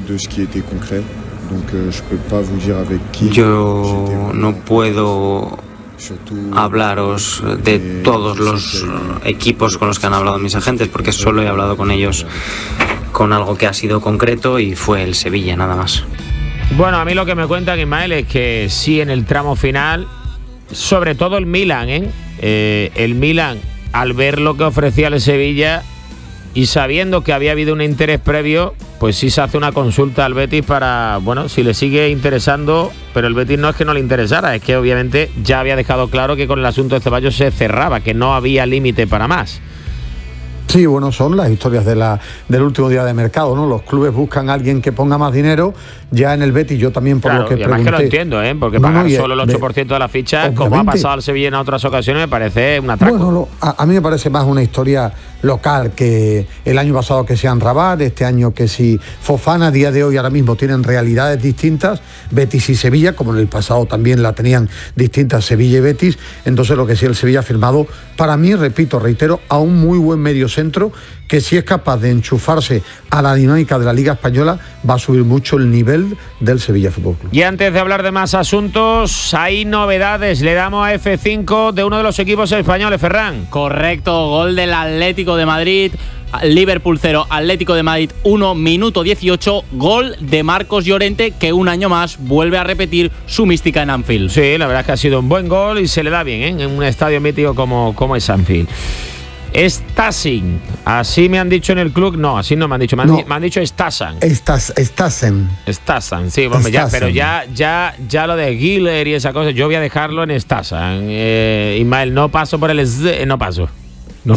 Speaker 11: yo no puedo hablaros de todos los equipos con los que han hablado mis agentes, porque solo he hablado con ellos con algo que ha sido concreto, y fue el Sevilla, nada más.
Speaker 3: Bueno, a mí lo que me cuentan, Ismael, es que sí, en el tramo final, sobre todo el Milan, ¿eh? Eh, el Milan, al ver lo que ofrecía el Sevilla y sabiendo que había habido un interés previo, pues sí se hace una consulta al Betis para, bueno, si le sigue interesando, pero el Betis no es que no le interesara, es que obviamente ya había dejado claro que con el asunto de Ceballos se cerraba, que no había límite para más.
Speaker 7: Sí, bueno, son las historias de la, del último día de mercado, ¿no? Los clubes buscan a alguien que ponga más dinero. Ya en el Betis, yo también, por
Speaker 3: claro,
Speaker 7: lo que
Speaker 3: y además
Speaker 7: pregunté,
Speaker 3: que lo entiendo, ¿eh? Porque
Speaker 7: no,
Speaker 3: pagar
Speaker 7: no,
Speaker 3: solo el ocho por ciento de, de la ficha, obviamente, como ha pasado al Sevilla en otras ocasiones, me parece un atraco.
Speaker 7: Bueno, lo, a, a mí me parece más una historia local, que el año pasado que sean Rabat, este año que si Fofana. A día de hoy, ahora mismo tienen realidades distintas, Betis y Sevilla, como en el pasado también la tenían distintas Sevilla y Betis. Entonces lo que sí el Sevilla ha firmado, para mí, repito, reitero, a un muy buen mediocentro, que si es capaz de enchufarse a la dinámica de la Liga Española, va a subir mucho el nivel del Sevilla Fútbol Club.
Speaker 3: Y antes de hablar de más asuntos, hay novedades. Le damos a F cinco de uno de los equipos españoles, Ferran.
Speaker 24: Correcto, gol del Atlético de Madrid. Liverpool cero, Atlético de Madrid uno, minuto dieciocho, gol de Marcos Llorente, que un año más vuelve a repetir su mística en Anfield.
Speaker 3: Sí, la verdad es que ha sido un buen gol y se le da bien, ¿eh?, en un estadio mítico como, como es Anfield. Stasin, así me han dicho en el club. No, así no me han dicho, me han, no. me han dicho Stasan.
Speaker 7: Estas, Stasen.
Speaker 3: Stasan, sí, bueno, ya, pero ya, ya, ya lo de Giller y esa cosa, yo voy a dejarlo en Stasan. Eh, Ismael, no paso por el Z, no paso. No.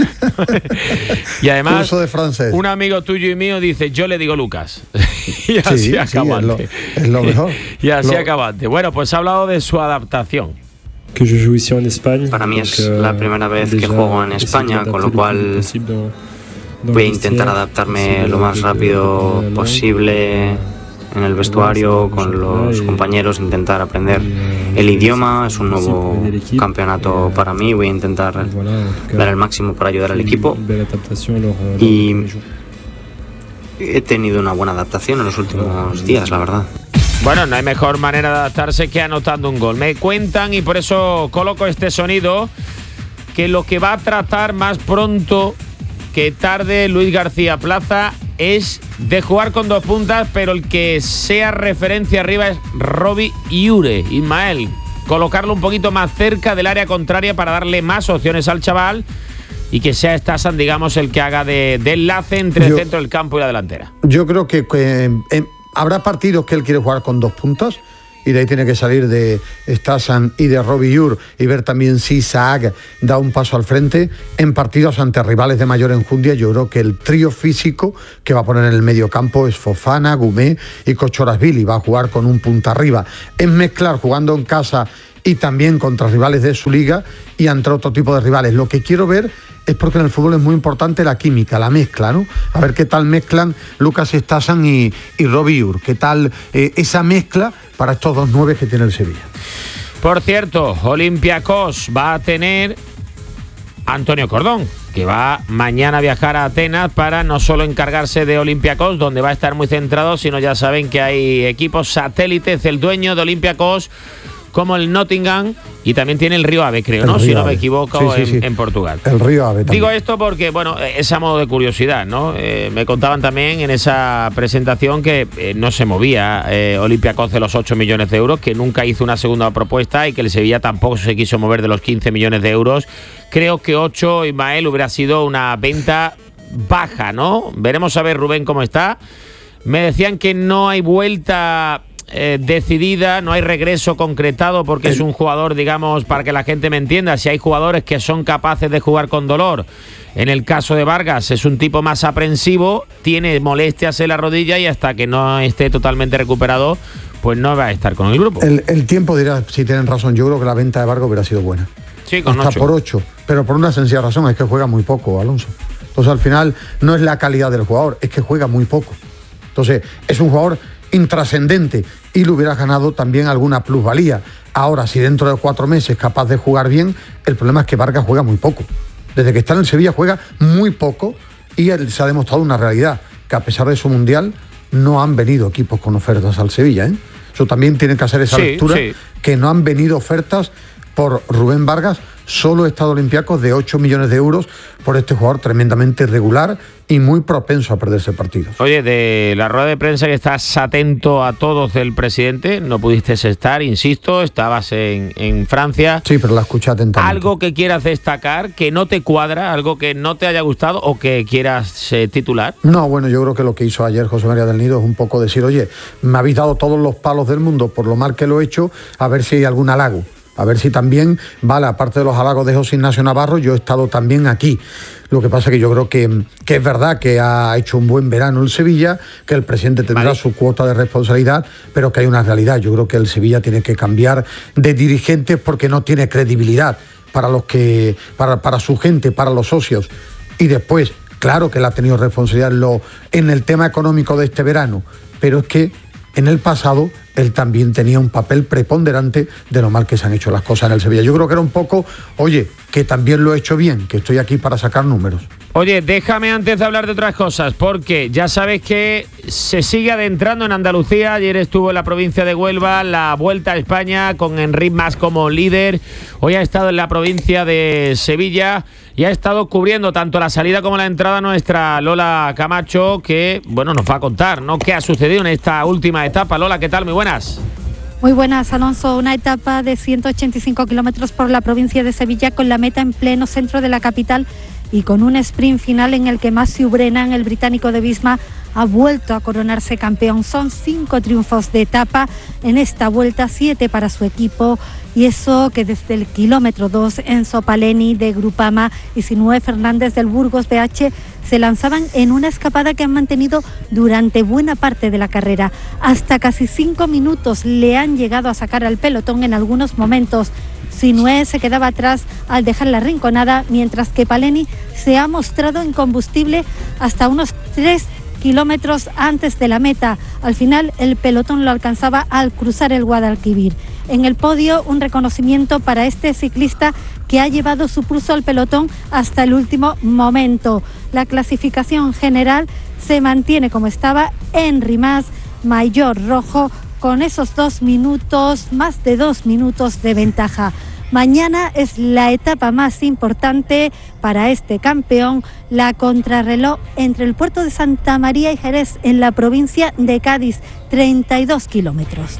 Speaker 3: Y además,
Speaker 7: curso de francés.
Speaker 3: Un amigo tuyo y mío dice, yo le digo Lucas. Y así
Speaker 7: sí,
Speaker 3: acabante.
Speaker 7: Sí, es, lo, es lo mejor.
Speaker 3: Y así
Speaker 7: lo...
Speaker 3: acabante. Bueno, pues ha hablado de su adaptación.
Speaker 11: Para mí es la primera vez que juego en España, con lo cual voy a intentar adaptarme lo más rápido posible en el vestuario, con los compañeros, intentar aprender el idioma, es un nuevo campeonato para mí, voy a intentar dar el máximo para ayudar al equipo y he tenido una buena adaptación en los últimos días, la verdad.
Speaker 3: Bueno, no hay mejor manera de adaptarse que anotando un gol. Me cuentan, y por eso coloco este sonido, que lo que va a tratar más pronto que tarde Luis García Plaza es de jugar con dos puntas, pero el que sea referencia arriba es Robbie Iure. Ismael, colocarlo un poquito más cerca del área contraria para darle más opciones al chaval y que sea Stasan, digamos, el que haga de, de enlace entre yo, el centro del campo y la delantera.
Speaker 7: Yo creo que, que eh, habrá partidos que él quiere jugar con dos puntas y de ahí tiene que salir de Stasan y de Robbie Iure y ver también si Isaac da un paso al frente. En partidos ante rivales de mayor enjundia, yo creo que el trío físico que va a poner en el medio campo es Fofana, Gumé y Kochorashvili. Va a jugar con un punta arriba. Es mezclar jugando en casa y también contra rivales de su liga y ante otro tipo de rivales. Lo que quiero ver es porque en el fútbol es muy importante la química, la mezcla, ¿no? A ver qué tal mezclan Lucas Stasan y, y Robbie Iure, qué tal eh, esa mezcla para estos dos nueve que tiene el Sevilla.
Speaker 3: Por cierto, Olympiacos va a tener Antonio Cordón, que va mañana a viajar a Atenas para no solo encargarse de Olympiacos, donde va a estar muy centrado, sino ya saben que hay equipos satélites, el dueño de Olympiacos, como el Nottingham, y también tiene el Río Ave, creo, ¿no? Si no me equivoco, sí, sí, en, sí. en Portugal.
Speaker 7: El Río Ave también.
Speaker 3: Digo esto porque, bueno, es a modo de curiosidad, ¿no? Eh, me contaban también en esa presentación que eh, no se movía eh, Olympiacos de los ocho millones de euros, que nunca hizo una segunda propuesta y que el Sevilla tampoco se quiso mover de los quince millones de euros. Creo que ocho, Ismael, hubiera sido una venta baja, ¿no? Veremos a ver, Rubén, cómo está. Me decían que no hay vuelta Eh, decidida, no hay regreso concretado porque es un jugador, digamos, para que la gente me entienda, si hay jugadores que son capaces de jugar con dolor, en el caso de Vargas es un tipo más aprensivo, tiene molestias en la rodilla y hasta que no esté totalmente recuperado pues no va a estar con el grupo.
Speaker 7: El, el tiempo dirá si tienen razón. Yo creo que la venta de Vargas hubiera sido buena,
Speaker 3: sí, con
Speaker 7: hasta
Speaker 3: ocho.
Speaker 7: por ocho, pero por una sencilla razón, es que juega muy poco, Alonso. Entonces al final no es la calidad del jugador, es que juega muy poco. Entonces es un jugador intrascendente y le hubiera ganado también alguna plusvalía. Ahora, si dentro de cuatro meses es capaz de jugar bien, el problema es que Vargas juega muy poco. Desde que está en el Sevilla juega muy poco y él se ha demostrado una realidad, que a pesar de su mundial no han venido equipos con ofertas al Sevilla, ¿eh? Eso también tiene que hacer esa sí, lectura, sí. Que no han venido ofertas por Rubén Vargas, solo Estado Olympiacos de ocho millones de euros por este jugador tremendamente irregular y muy propenso a perderse partidos.
Speaker 3: Oye, de la rueda de prensa que estás atento a todos del presidente, no pudiste estar, insisto, estabas en, en Francia.
Speaker 7: Sí, pero la escuché atentamente.
Speaker 3: ¿Algo que quieras destacar, que no te cuadra, algo que no te haya gustado o que quieras eh, titular?
Speaker 7: No, bueno, yo creo que lo que hizo ayer José María del Nido es un poco decir, oye, me habéis dado todos los palos del mundo por lo mal que lo he hecho, a ver si hay algún halago. A ver si también, vale, aparte de los halagos de José Ignacio Navarro, yo he estado también aquí. Lo que pasa es que yo creo que, que es verdad que ha hecho un buen verano el Sevilla, que el presidente tendrá vale. su cuota de responsabilidad, pero que hay una realidad. Yo creo que el Sevilla tiene que cambiar de dirigentes porque no tiene credibilidad para los que, para, para su gente, para los socios. Y después, claro que él ha tenido responsabilidad en, lo, en el tema económico de este verano, pero es que en el pasado él también tenía un papel preponderante de lo mal que se han hecho las cosas en el Sevilla. Yo creo que era un poco, oye, que también lo he hecho bien, que estoy aquí para sacar números.
Speaker 3: Oye, déjame antes de hablar de otras cosas, porque ya sabes que se sigue adentrando en Andalucía. Ayer estuvo en la provincia de Huelva, la Vuelta a España, con Enric Mas como líder. Hoy ha estado en la provincia de Sevilla y ha estado cubriendo tanto la salida como la entrada nuestra Lola Camacho, que, bueno, nos va a contar, ¿no?, qué ha sucedido en esta última etapa. Lola, ¿qué tal? Muy buenas.
Speaker 12: Muy buenas, Alonso. Una etapa de ciento ochenta y cinco kilómetros por la provincia de Sevilla, con la meta en pleno centro de la capital y con un sprint final en el que Matthew Brennan, el británico de Visma, ha vuelto a coronarse campeón. Son cinco triunfos de etapa en esta vuelta, siete para su equipo, y eso que desde el kilómetro dos Enzo Paleni de Grupama y Sinué Fernández del Burgos B H se lanzaban en una escapada que han mantenido durante buena parte de la carrera. Hasta casi cinco minutos le han llegado a sacar al pelotón en algunos momentos. Sinué se quedaba atrás al dejar la rinconada, mientras que Paleni se ha mostrado incombustible hasta unos tres kilómetros antes de la meta. Al final el pelotón lo alcanzaba al cruzar el Guadalquivir. En el podio, un reconocimiento para este ciclista que ha llevado su pulso al pelotón hasta el último momento. La clasificación general se mantiene como estaba. Henry Mas, mayor rojo, con esos dos minutos, más de dos minutos de ventaja. Mañana es la etapa más importante para este campeón, la contrarreloj entre el puerto de Santa María y Jerez, en la provincia de Cádiz, treinta y dos kilómetros.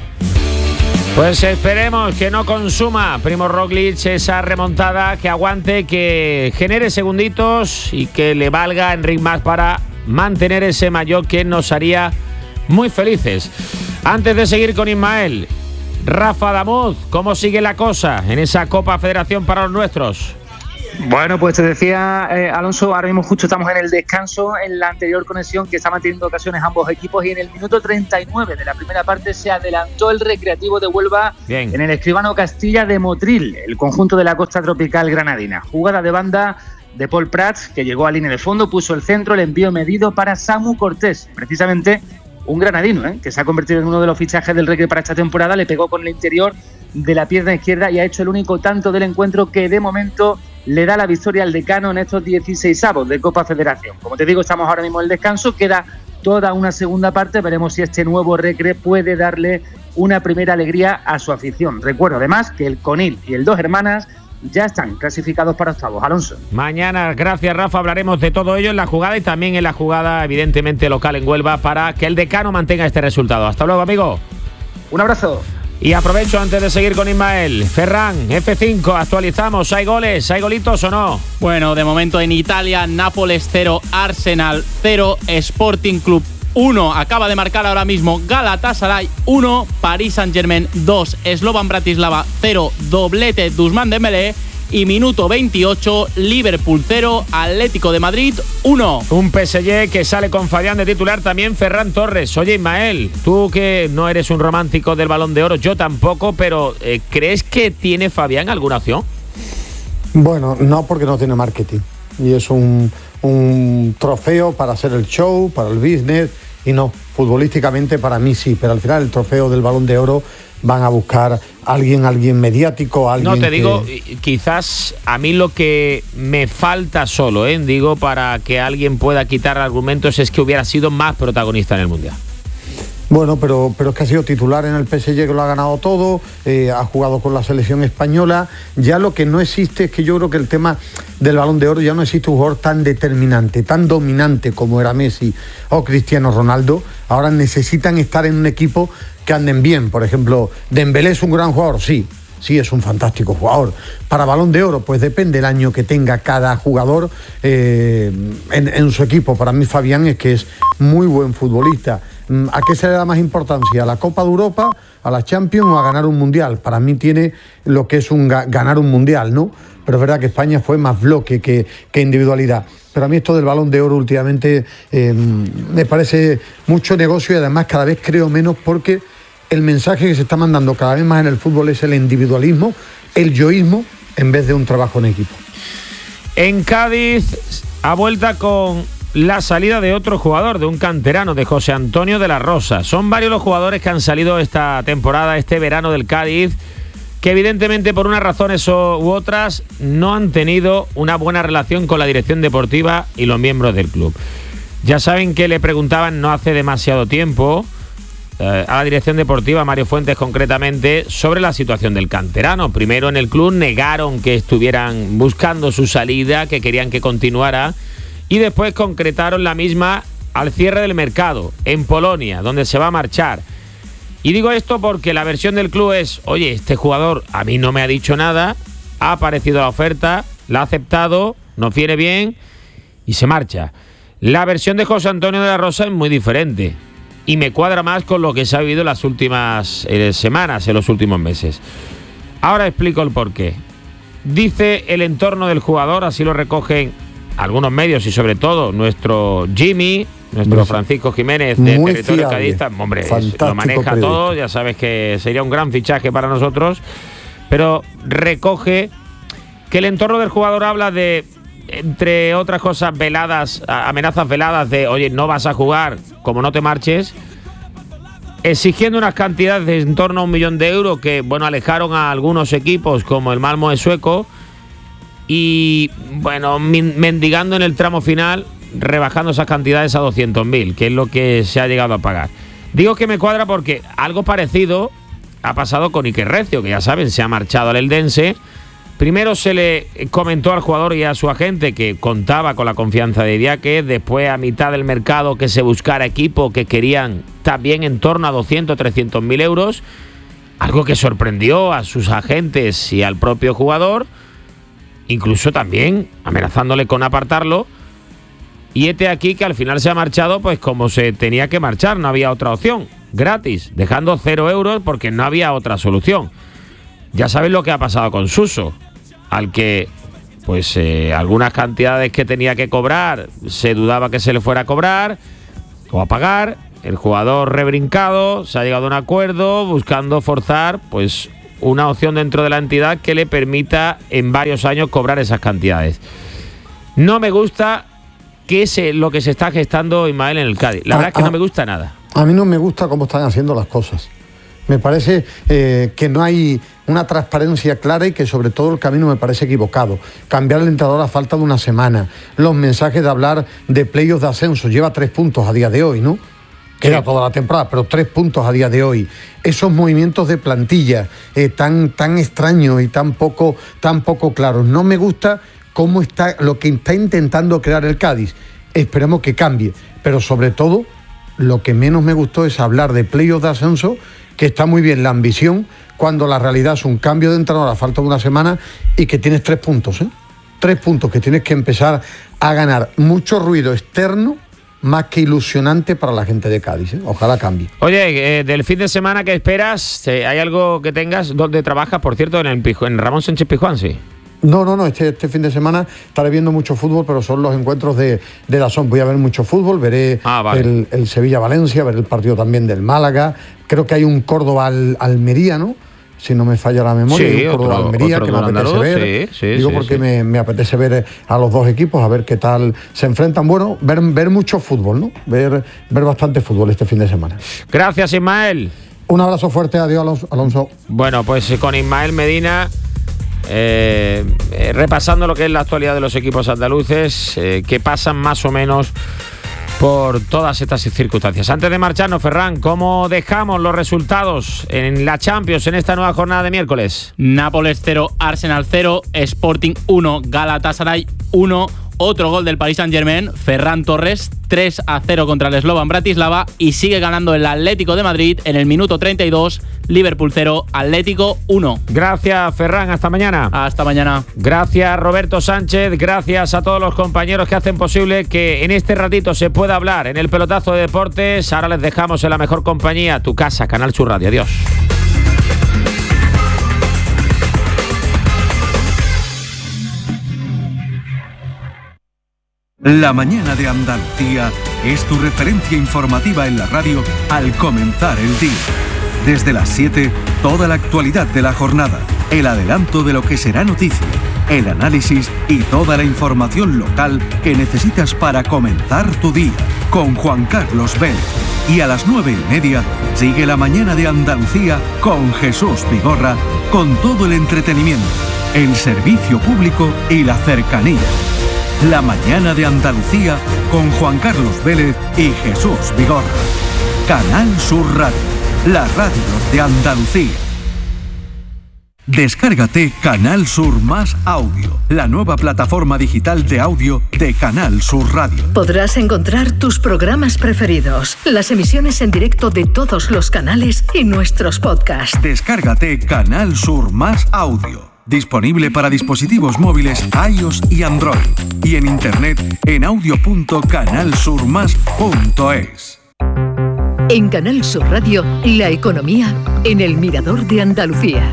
Speaker 3: Pues esperemos que no consuma Primož Roglič esa remontada, que aguante, que genere segunditos y que le valga a Enric Mas para mantener ese maillot que nos haría muy felices. Antes de seguir con Ismael, Rafa Damuz, ¿cómo sigue la cosa en esa Copa Federación para los nuestros?
Speaker 4: Bueno, pues te decía, eh, Alonso, ahora mismo justo estamos en el descanso, en la anterior conexión que estaban teniendo ocasiones ambos equipos, y en el minuto treinta y nueve de la primera parte se adelantó el Recreativo de Huelva. Bien. En el Escribano Castilla de Motril, el conjunto de la costa tropical granadina. Jugada de banda de Paul Prats, que llegó a línea de fondo, puso el centro, el envío medido para Samu Cortés, precisamente un granadino, ¿eh? que se ha convertido en uno de los fichajes del Recre para esta temporada. Le pegó con el interior de la pierna izquierda y ha hecho el único tanto del encuentro, que de momento le da la victoria al Decano en estos dieciseisavos de Copa Federación. Como te digo, estamos ahora mismo en el descanso, queda toda una segunda parte, veremos si este nuevo Recre puede darle una primera alegría a su afición. Recuerdo además que el Conil y el Dos Hermanas ya están clasificados para octavos. Alonso.
Speaker 3: Mañana, gracias Rafa, hablaremos de todo ello en la jugada y también en la jugada evidentemente local en Huelva, para que el Decano mantenga este resultado. Hasta luego, amigo.
Speaker 4: Un abrazo.
Speaker 3: Y aprovecho antes de seguir con Ismael. Ferran, F cinco, actualizamos. ¿Hay goles? ¿Hay golitos o no?
Speaker 24: Bueno, de momento en Italia, Nápoles cero, Arsenal cero, Sporting Club uno. Acaba de marcar ahora mismo Galatasaray uno, Paris Saint-Germain dos, Slovan Bratislava cero, doblete de Ousmane Dembélé. Y minuto veintiocho, Liverpool cero, Atlético de Madrid uno.
Speaker 3: Un P S G que sale con Fabián de titular, también Ferran Torres. Oye, Ismael, tú que no eres un romántico del Balón de Oro, yo tampoco, pero eh, ¿crees que tiene Fabián alguna opción?
Speaker 7: Bueno, no, porque no tiene marketing. Y es un, un trofeo para hacer el show, para el business, y no, futbolísticamente para mí sí, pero al final el trofeo del Balón de Oro van a buscar a alguien, alguien mediático, alguien.
Speaker 3: No, te
Speaker 7: que...
Speaker 3: digo, quizás a mí lo que me falta solo, ¿eh? digo, para que alguien pueda quitar argumentos, es que hubiera sido más protagonista en el Mundial.
Speaker 7: Bueno, pero, pero es que ha sido titular en el P S G, que lo ha ganado todo, eh, ha jugado con la selección española. Ya lo que no existe es que yo creo que el tema del Balón de Oro, ya no existe un jugador tan determinante, tan dominante como era Messi o Cristiano Ronaldo. Ahora necesitan estar en un equipo que anden bien. Por ejemplo, Dembélé es un gran jugador, sí, sí es un fantástico jugador. Para Balón de Oro, pues depende el año que tenga cada jugador eh, en, en su equipo. Para mí Fabián es que es muy buen futbolista. ¿A qué se le da más importancia? ¿A la Copa de Europa, a la Champions o a ganar un Mundial? Para mí tiene lo que es un ganar un Mundial, ¿no? Pero es verdad que España fue más bloque que, que individualidad. Pero a mí esto del Balón de Oro últimamente eh, me parece mucho negocio, y además cada vez creo menos, porque el mensaje que se está mandando cada vez más en el fútbol es el individualismo, el yoísmo, en vez de un trabajo en equipo.
Speaker 3: En Cádiz, a vuelta con la salida de otro jugador, de un canterano, de José Antonio de la Rosa. Son varios los jugadores que han salido esta temporada, este verano del Cádiz, que evidentemente por unas razones u otras no han tenido una buena relación con la dirección deportiva y los miembros del club. Ya saben que le preguntaban no hace demasiado tiempo eh, a la dirección deportiva, a Mario Fuentes concretamente, sobre la situación del canterano. Primero en el club negaron que estuvieran buscando su salida, que querían que continuara, y después concretaron la misma al cierre del mercado en Polonia, donde se va a marchar. Y digo esto porque la versión del club es: oye, este jugador a mí no me ha dicho nada, ha aparecido la oferta, la ha aceptado, nos viene bien y se marcha. La versión de José Antonio de la Rosa es muy diferente y me cuadra más con lo que se ha vivido en las últimas eh, semanas, en los últimos meses. Ahora explico el porqué. Dice el entorno del jugador, así lo recogen algunos medios y sobre todo nuestro Jimmy, nuestro muy Francisco Jiménez de Territorio Cadista, hombre, lo maneja periodista. Todo, ya sabes que sería un gran fichaje para nosotros, pero recoge que el entorno del jugador habla de, entre otras cosas, veladas, amenazas veladas de: oye, no vas a jugar como no te marches. exigiendo unas cantidades de en torno a un millón de euros que, bueno, alejaron a algunos equipos como el Malmö de sueco y, bueno, mendigando en el tramo final, rebajando esas cantidades a doscientos mil, que es lo que se ha llegado a pagar. Digo que me cuadra porque algo parecido ha pasado con Iker Recio, que ya saben, se ha marchado al Eldense. Primero se le comentó al jugador y a su agente que contaba con la confianza de Idiáquez, después a mitad del mercado que se buscara equipo que querían también en torno a doscientos, trescientos mil euros, algo que sorprendió a sus agentes y al propio jugador, incluso también amenazándole con apartarlo, y este aquí que al final se ha marchado pues como se tenía que marchar, no había otra opción, gratis, dejando cero euros porque no había otra solución. Ya sabéis lo que ha pasado con Suso, al que pues eh, algunas cantidades que tenía que cobrar se dudaba que se le fuera a cobrar o a pagar. El jugador rebrincado, se ha llegado a un acuerdo buscando forzar pues una opción dentro de la entidad que le permita en varios años cobrar esas cantidades. No me gusta que es lo que se está gestando, Ismael, en el Cádiz. La a, verdad es que a, no me gusta nada.
Speaker 7: A mí no me gusta cómo están haciendo las cosas. Me parece eh, que no hay una transparencia clara y que sobre todo el camino me parece equivocado. Cambiar el entrenador a falta de una semana. Los mensajes de hablar de playoffs de ascenso. Lleva tres puntos a día de hoy, ¿no? Queda toda la temporada, pero tres puntos a día de hoy. Esos movimientos de plantilla eh, tan, tan extraños y tan poco, tan poco claros. No me gusta cómo está, lo que está intentando crear el Cádiz. Esperemos que cambie. Pero sobre todo, lo que menos me gustó es hablar de playoffs de ascenso, que está muy bien la ambición, cuando la realidad es un cambio de entrenador a falta de una semana y que tienes tres puntos, ¿eh? Tres puntos que tienes que empezar a ganar. Mucho ruido externo, más que ilusionante para la gente de Cádiz, ¿eh? Ojalá cambie.
Speaker 3: Oye, eh, del fin de semana que esperas, eh, ¿hay algo que tengas donde trabajas, por cierto, en el Pijuán, en Ramón Sánchez Pizjuán, sí?
Speaker 7: No, no, no, este, este fin de semana estaré viendo mucho fútbol, pero son los encuentros de, de Dazón. Voy a ver mucho fútbol, veré ah, vale. el, el Sevilla-Valencia, veré el partido también del Málaga. Creo que hay un Córdoba-Almería, ¿no? Si no me falla la memoria,
Speaker 3: sí,
Speaker 7: hay un Córdoba-Almería que me apetece
Speaker 3: andaluz,
Speaker 7: ver.
Speaker 3: Sí, sí,
Speaker 7: Digo
Speaker 3: sí,
Speaker 7: porque
Speaker 3: sí.
Speaker 7: Me, me apetece ver a los dos equipos, a ver qué tal se enfrentan. Bueno, ver, ver mucho fútbol, ¿no? Ver, ver bastante fútbol este fin de semana.
Speaker 3: Gracias, Ismael.
Speaker 7: Un abrazo fuerte, adiós, Alonso.
Speaker 3: Bueno, pues con Ismael Medina... Eh, eh, repasando lo que es la actualidad de los equipos andaluces eh, que pasan más o menos por todas estas circunstancias. Antes de marcharnos, Ferran, ¿cómo dejamos los resultados en la Champions en esta nueva jornada de miércoles?
Speaker 24: Nápoles cero, Arsenal cero, Sporting uno, Galatasaray uno. Otro gol del Paris Saint-Germain, Ferran Torres, tres a cero contra el Slovan Bratislava, y sigue ganando el Atlético de Madrid en el minuto treinta y dos, Liverpool cero, Atlético uno.
Speaker 3: Gracias, Ferran, hasta mañana.
Speaker 24: Hasta mañana.
Speaker 3: Gracias, Roberto Sánchez, gracias a todos los compañeros que hacen posible que en este ratito se pueda hablar en el pelotazo de deportes. Ahora les dejamos en la mejor compañía, tu casa, Canal Sur Radio. Adiós.
Speaker 19: La mañana de Andalucía es tu referencia informativa en la radio al comenzar el día. Desde las siete, toda la actualidad de la jornada, el adelanto de lo que será noticia, el análisis y toda la información local que necesitas para comenzar tu día, con Juan Carlos Vélez. Y a las nueve y media, sigue la mañana de Andalucía con Jesús Vigorra, con todo el entretenimiento, el servicio público y la cercanía. La mañana de Andalucía con Juan Carlos Vélez y Jesús Vigorra. Canal Sur Radio, la radio de Andalucía. Descárgate Canal Sur Más Audio, la nueva plataforma digital de audio de Canal Sur Radio.
Speaker 23: Podrás encontrar tus programas preferidos, las emisiones en directo de todos los canales y nuestros podcasts.
Speaker 19: Descárgate Canal Sur Más Audio. Disponible para dispositivos móviles iOS y Android. Y en internet en audio punto canal sur más punto es.
Speaker 23: En Canal Sur Radio, la economía en el Mirador de Andalucía.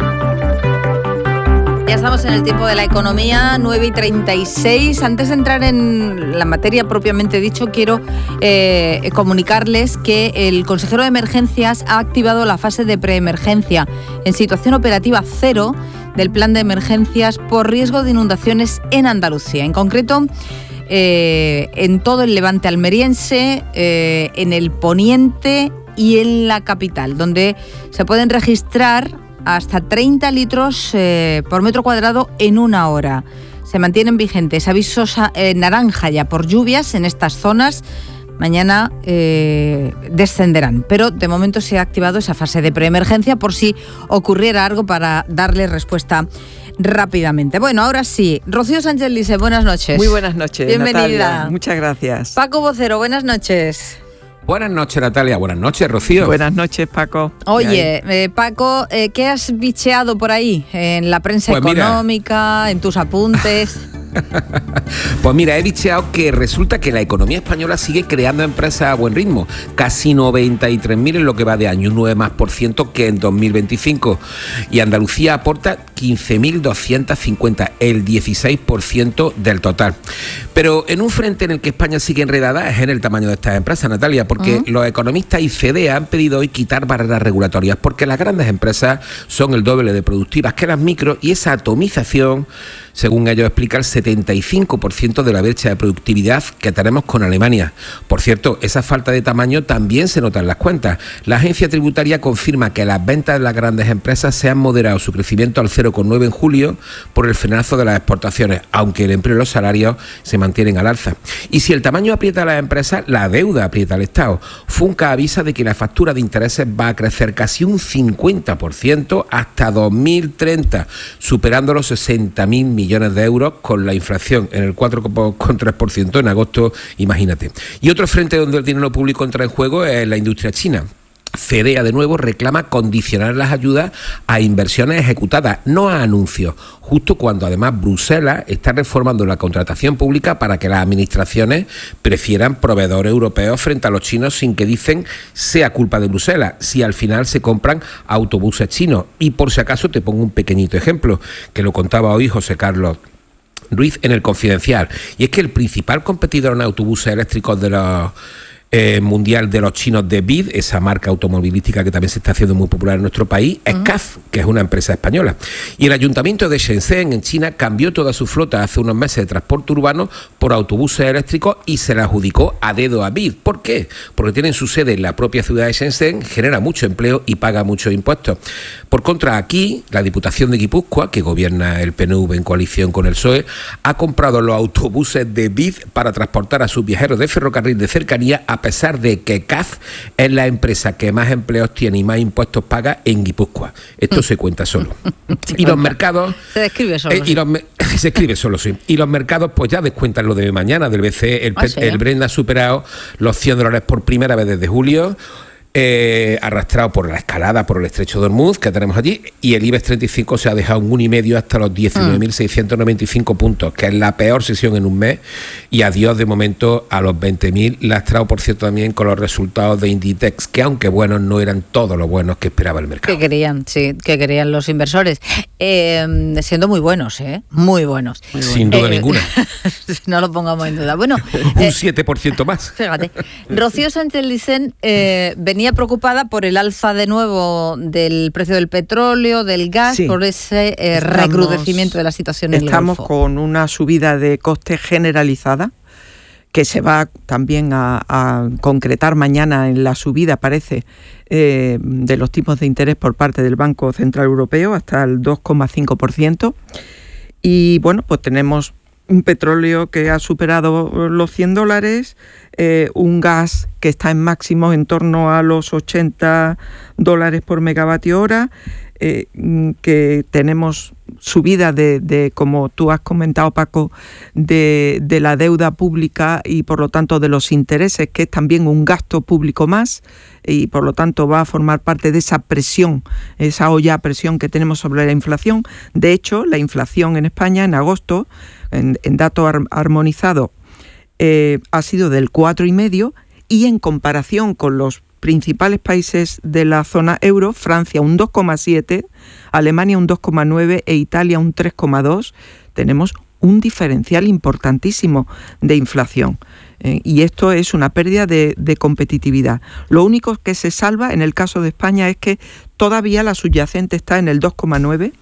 Speaker 2: Ya estamos en el tiempo de la economía, nueve y treinta y seis. Antes de entrar en la materia propiamente dicho, quiero eh, comunicarles que el consejero de Emergencias ha activado la fase de preemergencia en situación operativa cero del plan de emergencias por riesgo de inundaciones en Andalucía. En concreto, eh, en todo el levante almeriense, eh, en el poniente y en la capital, donde se pueden registrar hasta treinta litros eh, por metro cuadrado en una hora. Se mantienen vigentes avisos eh, naranja ya por lluvias en estas zonas. Mañana eh, descenderán, pero de momento se ha activado esa fase de preemergencia por si ocurriera algo para darle respuesta rápidamente. Bueno, ahora sí, Rocío Sánchez Lice, buenas noches.
Speaker 13: Muy buenas noches,
Speaker 2: bienvenida.
Speaker 13: Natalia. Muchas gracias.
Speaker 2: Paco Vocero, buenas noches.
Speaker 14: Buenas noches, Natalia. Buenas noches, Rocío.
Speaker 13: Buenas noches, Paco.
Speaker 2: Oye, eh, Paco, eh, ¿qué has bicheado por ahí? En la prensa pues económica, mira, en tus apuntes.
Speaker 14: Pues mira, he bicheado que resulta que la economía española sigue creando empresas a buen ritmo, casi noventa y tres mil en lo que va de año, un nueve más por ciento que en dos mil veinticinco, y Andalucía aporta quince mil doscientos cincuenta, el dieciséis por ciento del total. Pero en un frente en el que España sigue enredada es en el tamaño de estas empresas, Natalia, porque uh-huh. los economistas y FEDEA han pedido hoy quitar barreras regulatorias, porque las grandes empresas son el doble de productivas que las micro, y esa atomización, según ellos explica, el setenta y cinco por ciento de la brecha de productividad que tenemos con Alemania. Por cierto, esa falta de tamaño también se nota en las cuentas. La agencia tributaria confirma que las ventas de las grandes empresas se han moderado su crecimiento al cero coma nueve en julio por el frenazo de las exportaciones, aunque el empleo y los salarios se mantienen al alza. Y si el tamaño aprieta a las empresas, la deuda aprieta al Estado. Funca avisa de que la factura de intereses va a crecer casi un cincuenta por ciento hasta dos mil treinta, superando los sesenta mil millones de euros, con la inflación en el cuatro coma tres por ciento en agosto, imagínate. Y otro frente donde el dinero público entra en juego es la industria china. FEDEA de nuevo reclama condicionar las ayudas a inversiones ejecutadas, no a anuncios, justo cuando además Bruselas está reformando la contratación pública para que las administraciones prefieran proveedores europeos frente a los chinos, sin que, dicen, sea culpa de Bruselas, si al final se compran autobuses chinos. Y por si acaso te pongo un pequeñito ejemplo, que lo contaba hoy José Carlos Ruiz en El Confidencial, y es que el principal competidor en autobuses eléctricos de los Eh, mundial de los chinos de B Y D, esa marca automovilística que también se está haciendo muy popular en nuestro país, es uh-huh. C A F, que es una empresa española. Y el ayuntamiento de Shenzhen, en China, cambió toda su flota hace unos meses de transporte urbano por autobuses eléctricos y se la adjudicó a dedo a B I D. ¿Por qué? Porque tienen su sede en la propia ciudad de Shenzhen, genera mucho empleo y paga muchos impuestos. Por contra, aquí, la Diputación de Guipúzcoa, que gobierna el P N V en coalición con el P S O E, ha comprado los autobuses de B I D para transportar a sus viajeros de ferrocarril de cercanía, a pesar de que C A F es la empresa que más empleos tiene y más impuestos paga en Guipúzcoa. Esto se cuenta solo.
Speaker 2: Se
Speaker 14: y
Speaker 2: cuenta.
Speaker 14: los mercados...
Speaker 2: Se describe solo.
Speaker 14: Eh, y los, se escribe solo, sí. Y los mercados pues ya descuentan lo de mañana del B C E. El,
Speaker 2: ¿Ah, sí?
Speaker 14: el Brent ha superado los cien dólares por primera vez desde julio. Eh, arrastrado por la escalada por el estrecho de Hormuz que tenemos allí, y el IBEX treinta y cinco se ha dejado un uno coma cinco hasta los diecinueve mil seiscientos noventa y cinco puntos, que es la peor sesión en un mes, y adiós de momento a los veinte mil, lastrado por cierto también con los resultados de Inditex, que aunque buenos no eran todos los buenos que esperaba el mercado.
Speaker 2: Que querían, sí, que querían los inversores, eh, siendo muy buenos, ¿eh? Muy buenos. Muy
Speaker 14: Sin
Speaker 2: buenos.
Speaker 14: duda
Speaker 2: eh,
Speaker 14: ninguna.
Speaker 2: No lo pongamos en duda. Bueno,
Speaker 14: un
Speaker 2: eh,
Speaker 14: siete por ciento más.
Speaker 2: Fíjate, Rocío Sánchez Licen eh, venía preocupada por el alza de nuevo del precio del petróleo, del gas, sí, por ese eh, estamos, recrudecimiento de la situación en el
Speaker 13: Estamos
Speaker 2: Golfo.
Speaker 13: Con una subida de costes generalizada, que se va también a, a concretar mañana en la subida, parece, eh, de los tipos de interés por parte del Banco Central Europeo hasta el dos coma cinco por ciento. Y bueno, pues tenemos un petróleo que ha superado los cien dólares, eh, un gas que está en máximo en torno a los ochenta dólares por megavatio hora, eh, que tenemos subida de, de, como tú has comentado, Paco, de, de la deuda pública y por lo tanto de los intereses, que es también un gasto público más, y por lo tanto va a formar parte de esa presión, esa olla a presión que tenemos sobre la inflación. De hecho, la inflación en España en agosto, en, en dato ar- armonizado, eh, ha sido del cuatro coma cinco, y en comparación con los principales países de la zona euro, Francia un dos coma siete, Alemania un dos coma nueve e Italia un tres coma dos, tenemos un diferencial importantísimo de inflación. Eh, y esto es una pérdida de, de competitividad. Lo único que se salva en el caso de España es que todavía la subyacente está en el dos coma nueve,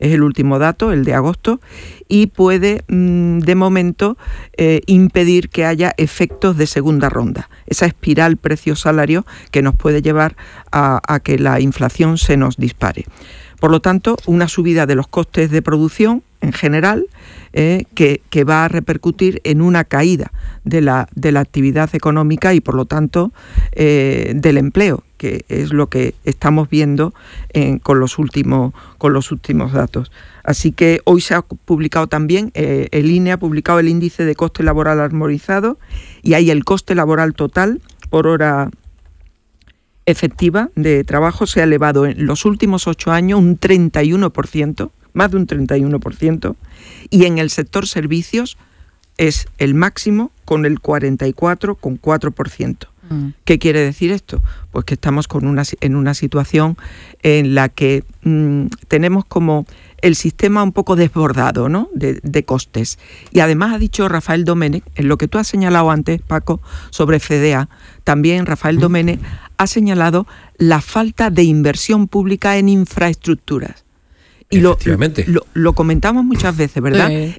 Speaker 13: es el último dato, el de agosto, y puede mmm, de momento eh, impedir que haya efectos de segunda ronda, esa espiral precio-salario que nos puede llevar a, a que la inflación se nos dispare. Por lo tanto, una subida de los costes de producción en general, eh, que, que va a repercutir en una caída de la, de la actividad económica y, por lo tanto, eh, del empleo, que es lo que estamos viendo en, con, los últimos, con los últimos datos. Así que hoy se ha publicado también, eh, el I N E ha publicado el índice de coste laboral armonizado, y ahí el coste laboral total por hora efectiva de trabajo se ha elevado en los últimos ocho años un treinta y uno por ciento, más de un treinta y uno por ciento, y en el sector servicios es el máximo con el cuarenta y cuatro coma cuatro por ciento. Mm. ¿Qué quiere decir esto? Pues que estamos con una, en una situación en la que mmm, tenemos como el sistema un poco desbordado, ¿no?, de, de costes. Y además ha dicho Rafael Domènech, en lo que tú has señalado antes, Paco, sobre F E D E A, también Rafael Domènech ha señalado la falta de inversión pública en infraestructuras. Y lo, lo, lo comentamos muchas veces, ¿verdad? Sí.